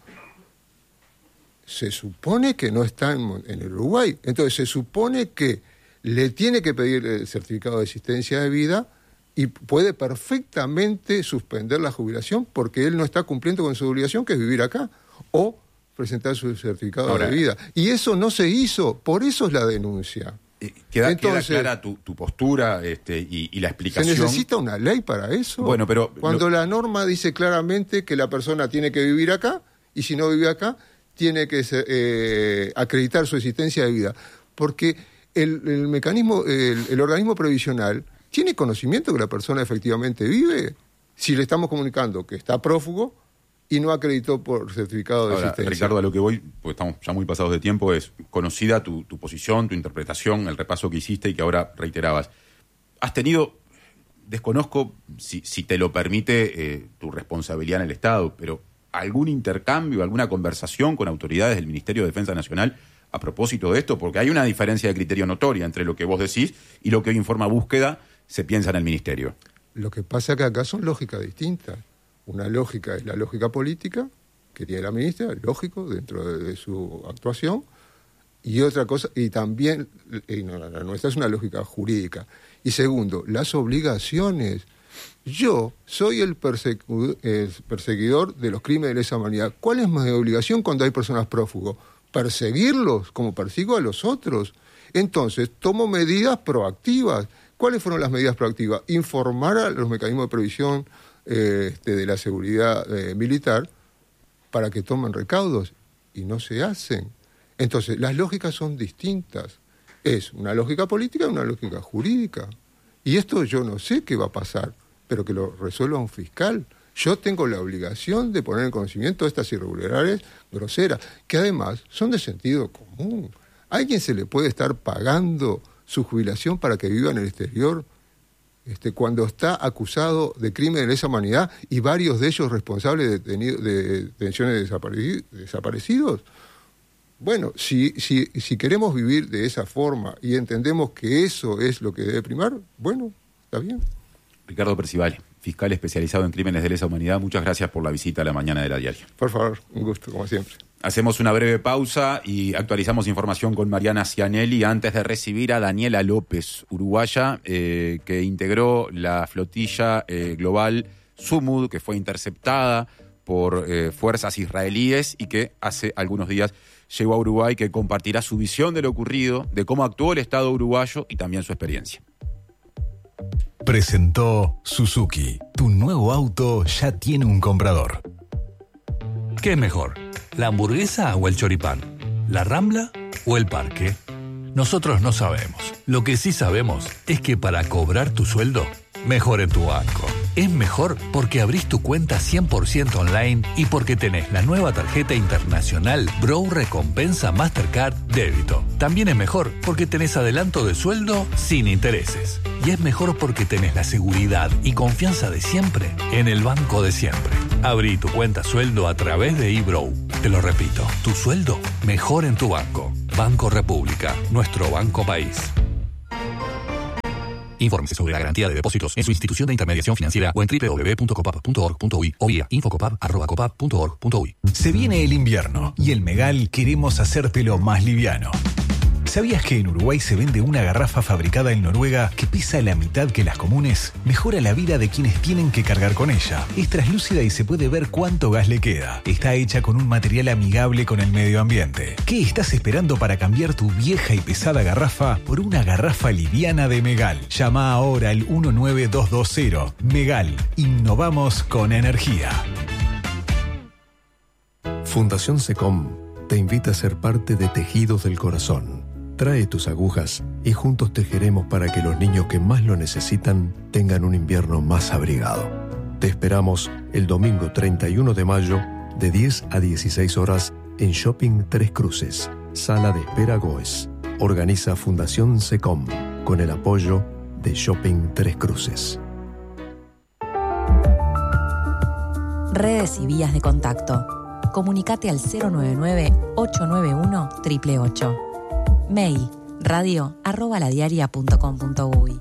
S1: se supone que no está en, en el Uruguay. Entonces, se supone que le tiene que pedir el certificado de existencia de vida y puede perfectamente suspender la jubilación porque él no está cumpliendo con su obligación, que es vivir acá, o presentar su certificado Ahora, de vida. Y eso no se hizo, por eso es la denuncia.
S2: Queda, Entonces, queda clara tu, tu postura este, y, y la explicación.
S1: ¿Se necesita una ley para eso?
S2: Bueno, pero
S1: Cuando
S2: lo...
S1: la norma dice claramente que la persona tiene que vivir acá, y si no vive acá, tiene que eh, acreditar su existencia de vida. Porque el, el mecanismo, el, el organismo previsional tiene conocimiento que la persona efectivamente vive. Si le estamos comunicando que está prófugo y no acreditó por certificado de
S2: Ahora,
S1: existencia.
S2: Ricardo, a lo que voy, porque estamos ya muy pasados de tiempo, es conocida tu, tu posición, tu interpretación, el repaso que hiciste y que ahora reiterabas. Has tenido, desconozco si, si te lo permite eh, tu responsabilidad en el Estado, pero algún intercambio, alguna conversación con autoridades del Ministerio de Defensa Nacional a propósito de esto, porque hay una diferencia de criterio notoria entre lo que vos decís y lo que hoy informa Búsqueda se piensa en el Ministerio.
S1: Lo que pasa es que acá son lógicas distintas. Una lógica es la lógica política, que tiene la ministra, lógico, dentro de, de su actuación, y otra cosa, y también, y no, la nuestra es una lógica jurídica. Y segundo, las obligaciones. Yo soy el, persecu- el perseguidor de los crímenes de lesa humanidad. ¿Cuál es mi obligación cuando hay personas prófugos? Perseguirlos como persigo a los otros. Entonces, tomo medidas proactivas. ¿Cuáles fueron las medidas proactivas? Informar a los mecanismos de previsión eh, este, de la seguridad eh, militar para que tomen recaudos, y no se hacen. Entonces, las lógicas son distintas. Es una lógica política y una lógica jurídica. Y esto yo no sé qué va a pasar, pero que lo resuelva un fiscal. Yo tengo la obligación de poner en conocimiento estas irregularidades groseras, que además son de sentido común. ¿A alguien se le puede estar pagando su jubilación para que viva en el exterior este, cuando está acusado de crímenes de lesa humanidad y varios de ellos responsables de, detenido, de detenciones desapareci- desaparecidos? Bueno, si, si, si queremos vivir de esa forma y entendemos que eso es lo que debe primar, bueno, está bien.
S2: Ricardo Percivale, fiscal especializado en crímenes de lesa humanidad, muchas gracias por la visita a la mañana de La Diaria.
S1: Por favor, un gusto, como siempre.
S2: Hacemos una breve pausa y actualizamos información con Mariana Cianelli antes de recibir a Daniela López, uruguaya, eh, que integró la flotilla eh, global Sumud, que fue interceptada por eh, fuerzas israelíes y que hace algunos días llegó a Uruguay, que compartirá su visión de lo ocurrido, de cómo actuó el Estado uruguayo y también su experiencia.
S5: Presentó Suzuki. Tu nuevo auto ya tiene un comprador.
S3: ¿Qué es mejor? ¿La hamburguesa o el choripán? ¿La Rambla o el parque? Nosotros no sabemos. Lo que sí sabemos es que para cobrar tu sueldo, mejor en tu banco. Es mejor porque abrís tu cuenta cien por ciento online y porque tenés la nueva tarjeta internacional Bro Recompensa Mastercard Débito. También es mejor porque tenés adelanto de sueldo sin intereses. Y es mejor porque tenés la seguridad y confianza de siempre en el banco de siempre. Abrí tu cuenta sueldo a través de eBro. Te lo repito, tu sueldo mejor en tu banco. Banco República, nuestro banco país. Infórmese sobre la garantía de depósitos en su institución de intermediación financiera o en doble u doble u doble u punto copap punto org punto uy o vía infocopap arroba copap punto org punto uy.
S5: Se viene el invierno y en Megal queremos hacértelo más liviano. ¿Sabías que en Uruguay se vende una garrafa fabricada en Noruega que pesa la mitad que las comunes? Mejora la vida de quienes tienen que cargar con ella. Es translúcida y se puede ver cuánto gas le queda. Está hecha con un material amigable con el medio ambiente. ¿Qué estás esperando para cambiar tu vieja y pesada garrafa por una garrafa liviana de Megal? Llama ahora al uno nueve dos dos cero. Megal. Innovamos con energía.
S13: Fundación SECOM te invita a ser parte de Tejidos del Corazón. Trae tus agujas y juntos tejeremos para que los niños que más lo necesitan tengan un invierno más abrigado. Te esperamos el domingo treinta y uno de mayo de diez a dieciséis horas en Shopping Tres Cruces, Sala de Espera Goes. Organiza Fundación SECOM con el apoyo de Shopping Tres Cruces.
S6: Redes y vías de contacto. Comunicate al cero nueve nueve ocho nueve uno ocho ocho ocho. Mail radio arroba ladiaria punto com punto uy.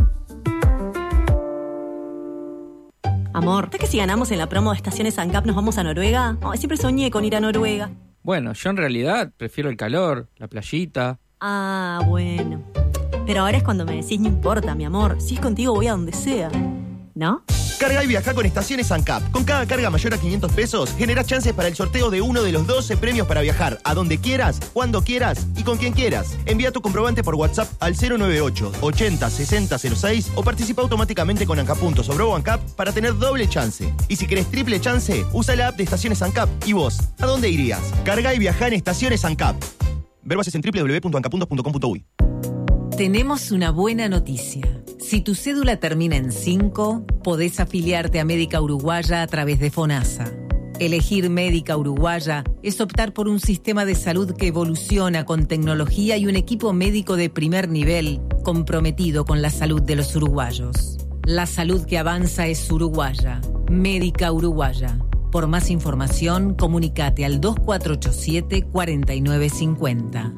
S14: Amor, ¿sabes que si ganamos en la promo de Estaciones ANCAP nos vamos a Noruega? Ay, siempre soñé con ir a Noruega.
S15: Bueno, yo en realidad prefiero el calor, la playita.
S14: Ah, bueno. Pero ahora es cuando me decís no importa, mi amor. Si es contigo voy a donde sea. ¿No?
S16: Carga y viaja con Estaciones ANCAP. Con cada carga mayor a quinientos pesos, generás chances para el sorteo de uno de los doce premios para viajar a donde quieras, cuando quieras y con quien quieras. Envía tu comprobante por WhatsApp al cero nueve ocho ochenta sesenta cero seis o participa automáticamente con ANCAP Puntos o Bro ANCAP para tener doble chance. Y si querés triple chance, usa la app de Estaciones ANCAP. ¿Y vos? ¿A dónde irías? Carga y viaja en Estaciones ANCAP. Ver bases en doble u doble u doble u punto ancapuntos punto com punto uy.
S17: Tenemos una buena noticia. Si tu cédula termina en cinco, podés afiliarte a Médica Uruguaya a través de FONASA. Elegir Médica Uruguaya es optar por un sistema de salud que evoluciona con tecnología y un equipo médico de primer nivel comprometido con la salud de los uruguayos. La salud que avanza es uruguaya. Médica Uruguaya. Por más información, comunicate al dos cuatro ocho siete cuatro nueve cinco cero.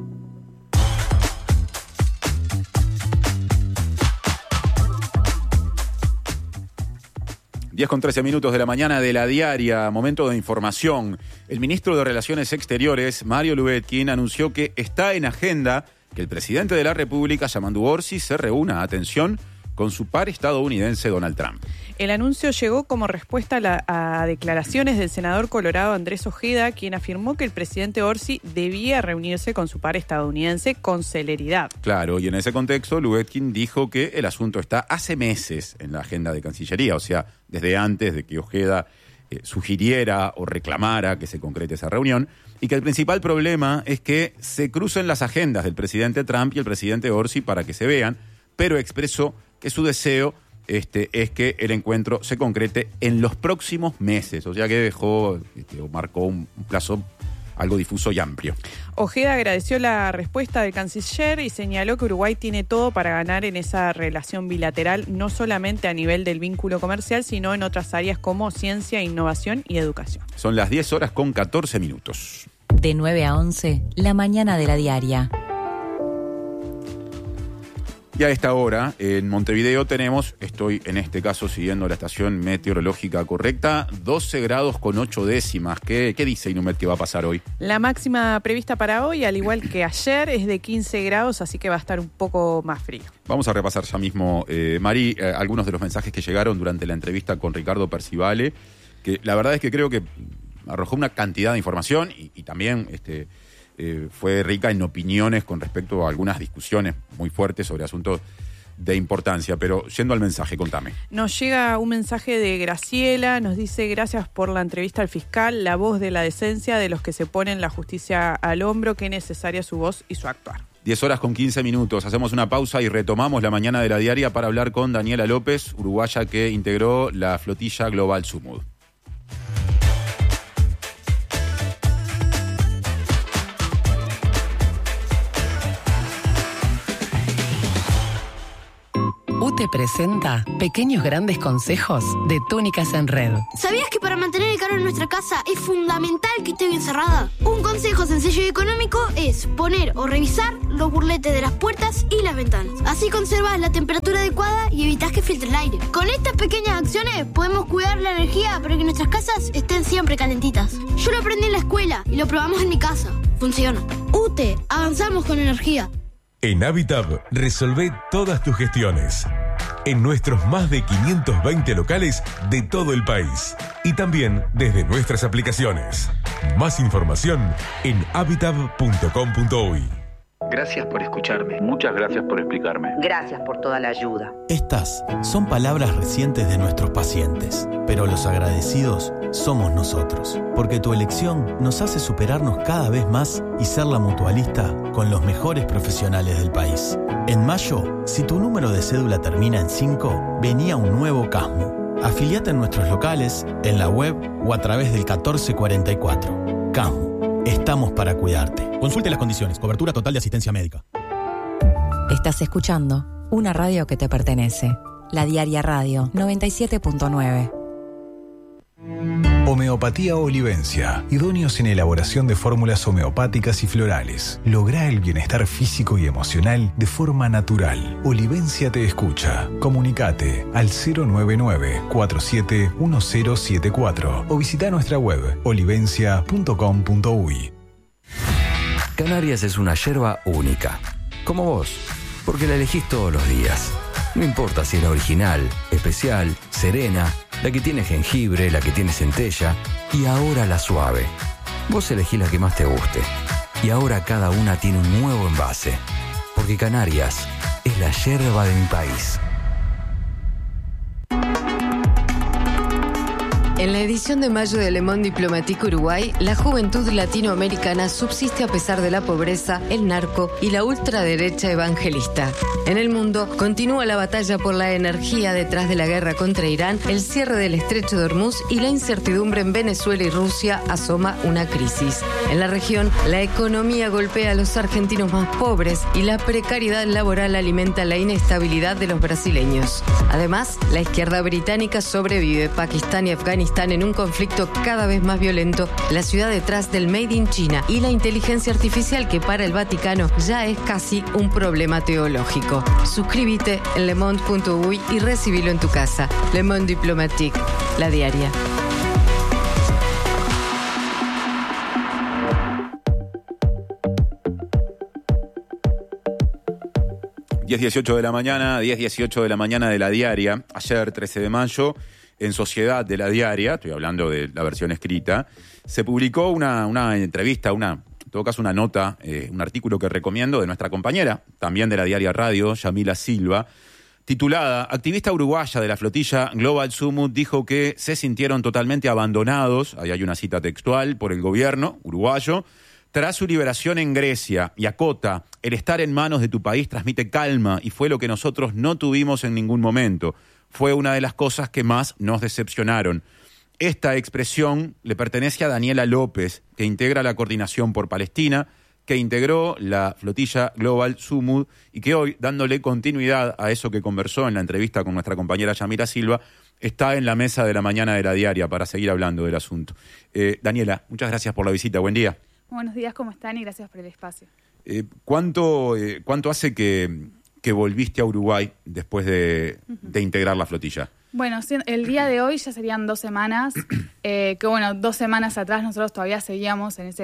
S2: diez con trece minutos de la mañana de la diaria, momento de información. El ministro de Relaciones Exteriores, Mario Lubetkin, anunció que está en agenda que el presidente de la República, Yamandu Orsi, se reúna, atención, con su par estadounidense Donald Trump.
S18: El anuncio llegó como respuesta a, la, a declaraciones del senador colorado Andrés Ojeda, quien afirmó que el presidente Orsi debía reunirse con su par estadounidense con celeridad.
S2: Claro, y en ese contexto, Lubetkin dijo que el asunto está hace meses en la agenda de Cancillería, o sea, desde antes de que Ojeda eh, sugiriera o reclamara que se concrete esa reunión, y que el principal problema es que se crucen las agendas del presidente Trump y el presidente Orsi para que se vean, pero expresó que su deseo este, es que el encuentro se concrete en los próximos meses, o sea que dejó este, o marcó un, un plazo algo difuso y amplio.
S18: Ojeda agradeció la respuesta del canciller y señaló que Uruguay tiene todo para ganar en esa relación bilateral, no solamente a nivel del vínculo comercial, sino en otras áreas como ciencia, innovación y educación.
S2: Son las diez horas con catorce minutos.
S6: De nueve a once, la mañana de la diaria.
S2: Y a esta hora, en Montevideo tenemos, estoy en este caso siguiendo la estación meteorológica correcta, doce grados con ocho décimas. ¿Qué, qué dice Inumet que va a pasar hoy?
S18: La máxima prevista para hoy, al igual que ayer, es de quince grados, así que va a estar un poco más frío.
S2: Vamos a repasar ya mismo, eh, Mari, eh, algunos de los mensajes que llegaron durante la entrevista con Ricardo Percivale. que la verdad es que creo que arrojó una cantidad de información y, y también este, eh, fue rica en opiniones con respecto a algunas discusiones muy fuertes sobre asuntos de importancia. Pero yendo al mensaje, contame.
S18: Nos llega un mensaje de Graciela, nos dice: gracias por la entrevista al fiscal, la voz de la decencia de los que se ponen la justicia al hombro, qué necesaria su voz y su actuar.
S2: diez horas con quince minutos, hacemos una pausa y retomamos la mañana de la diaria para hablar con Daniela López, uruguaya que integró la flotilla Global Sumud.
S19: U T E presenta Pequeños Grandes Consejos de Túnicas en Red.
S20: ¿Sabías que para mantener el calor en nuestra casa es fundamental que esté bien cerrada? Un consejo sencillo y económico es poner o revisar los burletes de las puertas y las ventanas. Así conservas la temperatura adecuada y evitas que filtre el aire. Con estas pequeñas acciones podemos cuidar la energía para que nuestras casas estén siempre calentitas. Yo lo aprendí en la escuela y lo probamos en mi casa. Funciona. U T E, avanzamos con energía.
S21: En Habitab, resolvé todas tus gestiones. En nuestros más de quinientos veinte locales de todo el país. Y también desde nuestras aplicaciones. Más información en habitab punto com punto uy.
S22: Gracias por escucharme. Muchas gracias por explicarme.
S23: Gracias por toda la ayuda.
S24: Estas son palabras recientes de nuestros pacientes, pero los agradecidos somos nosotros, porque tu elección nos hace superarnos cada vez más y ser la mutualista con los mejores profesionales del país. En mayo, si tu número de cédula termina en cinco, venía un nuevo Casmu. Afiliate en nuestros locales, en la web o a través del catorce cuarenta y cuatro. Casmu. Estamos para cuidarte. Consulte las condiciones. Cobertura total de asistencia médica.
S6: Estás escuchando una radio que te pertenece. La Diaria Radio noventa y siete punto nueve.
S5: Homeopatía Olivencia, idóneos en elaboración de fórmulas homeopáticas y florales. Logra el bienestar físico y emocional de forma natural. Olivencia te escucha. Comunicate al cero nueve nueve, cuatro siete uno cero siete cuatro o visita nuestra web olivencia punto com punto uy.
S4: Canarias es una yerba única, como vos, porque la elegís todos los días. No importa si es la original, especial, serena, la que tiene jengibre, la que tiene centella y ahora la suave. Vos elegís la que más te guste. Y ahora cada una tiene un nuevo envase. Porque Canarias es la yerba de mi país.
S25: En la edición de mayo de Le Monde Diplomatique Uruguay, la juventud latinoamericana subsiste a pesar de la pobreza, el narco y la ultraderecha evangelista. En el mundo, continúa la batalla por la energía detrás de la guerra contra Irán, el cierre del estrecho de Hormuz y la incertidumbre en Venezuela y Rusia asoma una crisis. En la región, la economía golpea a los argentinos más pobres y la precariedad laboral alimenta la inestabilidad de los brasileños. Además, la izquierda británica sobrevive. Pakistán y Afganistán en un conflicto cada vez más violento, la ciudad detrás del Made in China y la inteligencia artificial que para el Vaticano ya es casi un problema teológico. Suscríbete en le monde punto uy y recibilo en tu casa. Le Monde Diplomatique, la diaria.
S2: diez dieciocho de la mañana, diez dieciocho de la mañana de la diaria. Ayer, trece de mayo, en Sociedad de la Diaria, estoy hablando de la versión escrita, se publicó una, una entrevista, una, en todo caso una nota, eh, un artículo que recomiendo de nuestra compañera, también de la Diaria Radio, Yamila Silva, titulada "Activista uruguaya de la flotilla Global Sumud dijo que se sintieron totalmente abandonados", ahí hay una cita textual, por el gobierno uruguayo, tras su liberación en Grecia, y acota: "El estar en manos de tu país transmite calma y fue lo que nosotros no tuvimos en ningún momento. Fue una de las cosas que más nos decepcionaron". Esta expresión le pertenece a Daniela López, que integra la Coordinación por Palestina, que integró la flotilla Global Sumud y que hoy, dándole continuidad a eso que conversó en la entrevista con nuestra compañera Yamila Silva, está en la mesa de la mañana de la diaria para seguir hablando del asunto. Eh, Daniela, muchas gracias por la visita. Buen día.
S26: Buenos días, ¿cómo están? Y gracias por el espacio.
S2: Eh, ¿cuánto, eh, ¿Cuánto hace que, que volviste a Uruguay después de, uh-huh. de integrar la flotilla?
S26: Bueno, el día de hoy ya serían dos semanas, eh, que bueno, dos semanas atrás nosotros todavía seguíamos en ese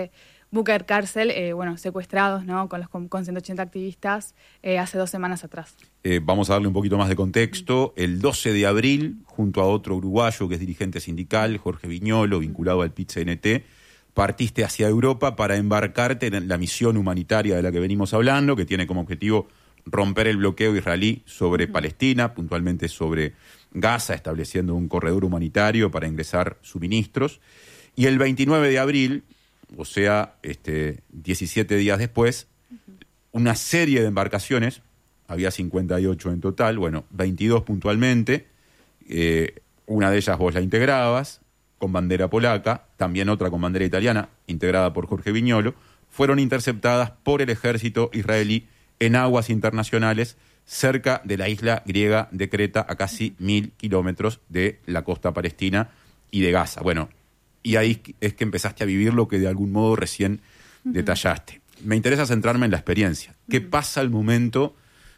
S26: buque cárcel, eh, bueno, secuestrados, ¿no? Con, los, con, con ciento ochenta activistas eh, hace dos semanas atrás.
S2: Eh, vamos a darle un poquito más de contexto. El doce de abril, junto a otro uruguayo que es dirigente sindical, Jorge Viñolo, vinculado al P I T C N T, partiste hacia Europa para embarcarte en la misión humanitaria de la que venimos hablando, que tiene como objetivo romper el bloqueo israelí sobre uh-huh. Palestina, puntualmente sobre Gaza, estableciendo un corredor humanitario para ingresar suministros. Y el veintinueve de abril, o sea, este, diecisiete días después, uh-huh. una serie de embarcaciones, había cincuenta y ocho en total, bueno, veintidós puntualmente, eh, una de ellas vos la integrabas, con bandera polaca, también otra con bandera italiana, integrada por Jorge Viñolo, fueron interceptadas por el ejército israelí en aguas internacionales cerca de la isla griega de Creta, a casi mil kilómetros de la costa palestina y de Gaza. Bueno, y ahí es que empezaste a vivir lo que de algún modo recién uh-huh. detallaste. Me interesa centrarme en la experiencia. ¿Qué uh-huh. pasa al momento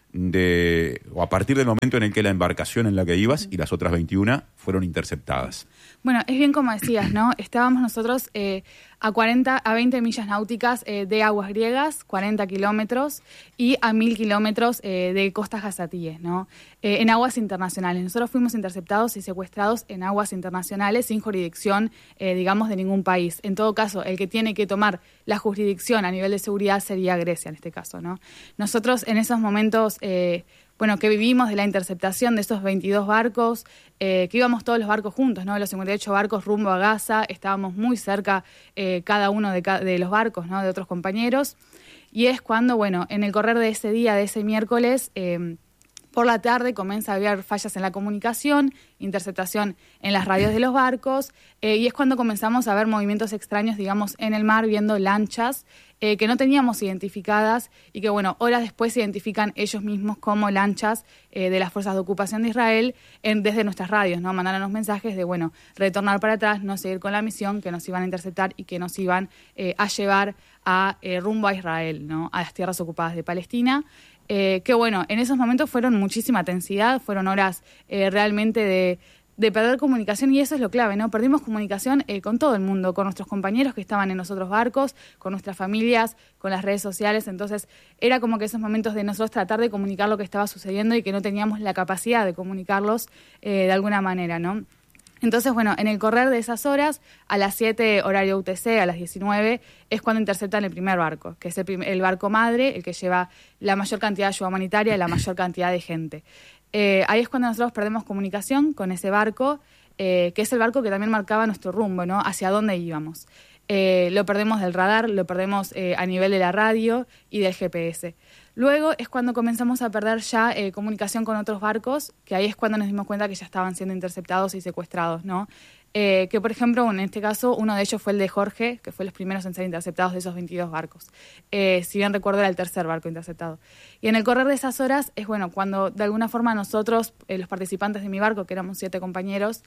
S2: de, o a partir del momento en el que la embarcación en la que ibas y las otras veintiuna fueron interceptadas?
S26: Bueno, es bien como decías, ¿no? Estábamos nosotros eh, a cuarenta, a veinte millas náuticas eh, de aguas griegas, cuarenta kilómetros, y a mil kilómetros eh, de costas gazatíes, ¿no? Eh, en aguas internacionales. Nosotros fuimos interceptados y secuestrados en aguas internacionales sin jurisdicción, eh, digamos, de ningún país. En todo caso, el que tiene que tomar la jurisdicción a nivel de seguridad sería Grecia, en este caso, ¿no? Nosotros en esos momentos... Eh, bueno, que vivimos de la interceptación de esos veintidós barcos, eh, que íbamos todos los barcos juntos, ¿no? Los cincuenta y ocho barcos rumbo a Gaza, estábamos muy cerca eh, cada uno de, ca- de los barcos, ¿no? De otros compañeros. Y es cuando, bueno, en el correr de ese día, de ese miércoles, eh, por la tarde comienza a haber fallas en la comunicación, interceptación en las radios de los barcos, eh, y es cuando comenzamos a ver movimientos extraños, digamos, en el mar, viendo lanchas eh, que no teníamos identificadas y que, bueno, horas después se identifican ellos mismos como lanchas eh, de las fuerzas de ocupación de Israel en, desde nuestras radios, ¿no? Mandaron los mensajes de, bueno, retornar para atrás, no seguir con la misión, que nos iban a interceptar y que nos iban eh, a llevar a eh, rumbo a Israel, ¿no? A las tierras ocupadas de Palestina. Eh, que bueno, en esos momentos fueron muchísima tensidad, fueron horas eh, realmente de, de perder comunicación, y eso es lo clave, ¿no? Perdimos comunicación eh, con todo el mundo, con nuestros compañeros que estaban en los otros barcos, con nuestras familias, con las redes sociales. Entonces era como que esos momentos de nosotros tratar de comunicar lo que estaba sucediendo y que no teníamos la capacidad de comunicarlos eh, de alguna manera, ¿no? Entonces, bueno, en el correr de esas horas, a las siete horario U T C, a las diecinueve, es cuando interceptan el primer barco, que es el, prim- el barco madre, el que lleva la mayor cantidad de ayuda humanitaria y la mayor cantidad de gente. Eh, ahí es cuando nosotros perdemos comunicación con ese barco, eh, que es el barco que también marcaba nuestro rumbo, ¿no? Hacia dónde íbamos. Eh, lo perdemos del radar, lo perdemos eh, a nivel de la radio y del G P S. Luego es cuando comenzamos a perder ya eh, comunicación con otros barcos, que ahí es cuando nos dimos cuenta que ya estaban siendo interceptados y secuestrados, ¿no? Eh, que, por ejemplo, en este caso, uno de ellos fue el de Jorge, que fue los primeros en ser interceptados de esos veintidós barcos. Eh, si bien recuerdo, era el tercer barco interceptado. Y en el correr de esas horas es, bueno, cuando de alguna forma nosotros, eh, los participantes de mi barco, que éramos siete compañeros,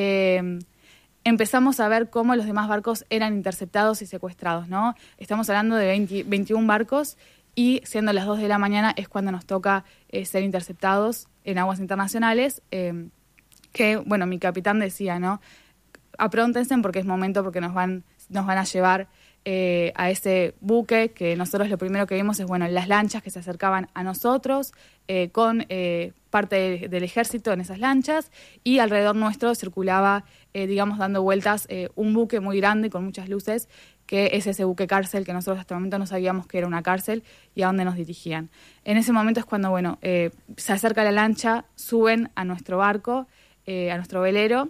S26: eh, empezamos a ver cómo los demás barcos eran interceptados y secuestrados, ¿no? Estamos hablando de veinte, veintiún barcos, y siendo las dos de la mañana es cuando nos toca eh, ser interceptados en aguas internacionales, eh, que, bueno, mi capitán decía, ¿no? Apróntense porque es momento, porque nos van, nos van a llevar eh, a ese buque, que nosotros lo primero que vimos es, bueno, las lanchas que se acercaban a nosotros, eh, con eh, parte de, del ejército en esas lanchas, y alrededor nuestro circulaba, eh, digamos, dando vueltas eh, un buque muy grande con muchas luces, que es ese buque cárcel que nosotros hasta el momento no sabíamos que era una cárcel y a dónde nos dirigían. En ese momento es cuando, bueno, eh, se acerca la lancha, suben a nuestro barco, eh, a nuestro velero,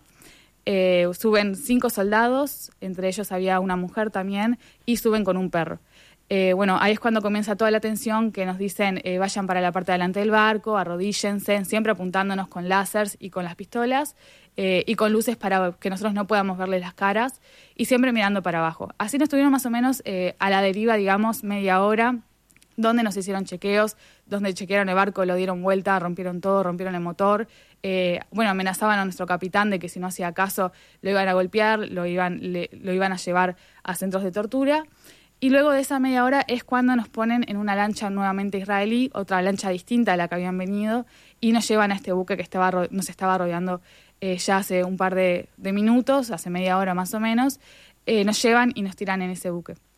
S26: eh, suben cinco soldados, entre ellos había una mujer también, y suben con un perro. Eh, bueno, ahí es cuando comienza toda la tensión, que nos dicen eh, vayan para la parte de delante del barco, arrodíllense, siempre apuntándonos con láseres y con las pistolas, eh, y con luces para que nosotros no podamos verles las caras, y siempre mirando para abajo. Así nos tuvieron más o menos eh, a la deriva, digamos, media hora, donde nos hicieron chequeos, donde chequearon el barco, lo dieron vuelta, rompieron todo, rompieron el motor. Eh, bueno, amenazaban a nuestro capitán de que si no hacía caso lo iban a golpear, lo iban, le, lo iban a llevar a centros de tortura. Y luego de esa media hora es cuando nos ponen en una lancha nuevamente israelí, otra lancha distinta a la que habían venido, y nos llevan a este buque que estaba nos estaba rodeando eh, ya hace un par de, de minutos, hace media hora más o menos. Eh, nos llevan y nos tiran en ese buque.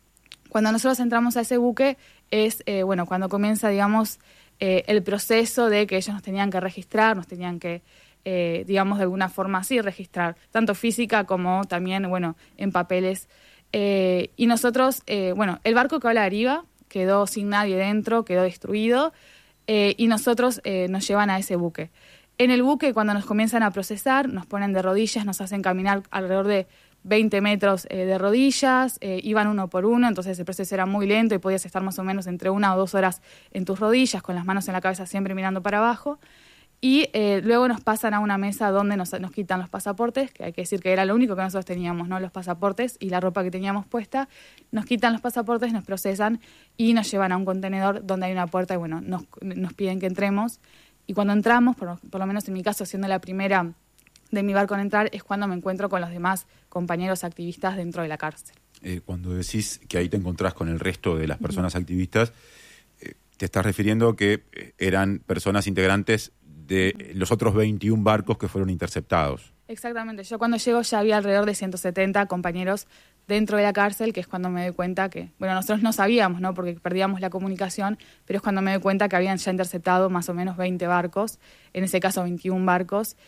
S26: Cuando nosotros entramos a ese buque es, eh, bueno, cuando comienza, digamos, eh, el proceso de que ellos nos tenían que registrar, nos tenían que, eh, digamos, de alguna forma así registrar, tanto física como también, bueno, en papeles. Eh, y nosotros, eh, bueno, el barco que va a la deriva quedó sin nadie dentro, quedó destruido, eh, y nosotros eh, nos llevan a ese buque. En el buque, cuando nos comienzan a procesar, nos ponen de rodillas, nos hacen caminar alrededor de veinte metros eh, de rodillas, eh, iban uno por uno, entonces el proceso era muy lento y podías estar más o menos entre una o dos horas en tus rodillas, con las manos en la cabeza siempre mirando para abajo. Y eh, luego nos pasan a una mesa donde nos, nos quitan los pasaportes, que hay que decir que era lo único que nosotros teníamos, ¿no? Los pasaportes y la ropa que teníamos puesta. Nos quitan los pasaportes, nos procesan y nos llevan a un contenedor donde hay una puerta y bueno, nos, nos piden que entremos. Y cuando entramos, por, por lo menos en mi caso, siendo la primera de mi barco en entrar, es cuando me encuentro con los demás compañeros activistas dentro de la cárcel.
S2: Eh, cuando decís que ahí te encontrás con el resto de las personas uh-huh. activistas, eh, te estás refiriendo que eh, eran personas integrantes de los otros veintiún barcos que fueron interceptados.
S26: Exactamente. Yo cuando llego ya había alrededor de ciento setenta compañeros dentro de la cárcel, que es cuando me doy cuenta que, bueno, nosotros no sabíamos, ¿no? Porque perdíamos la comunicación, pero es cuando me doy cuenta que habían ya interceptado más o menos veinte barcos, en ese caso veintiún barcos,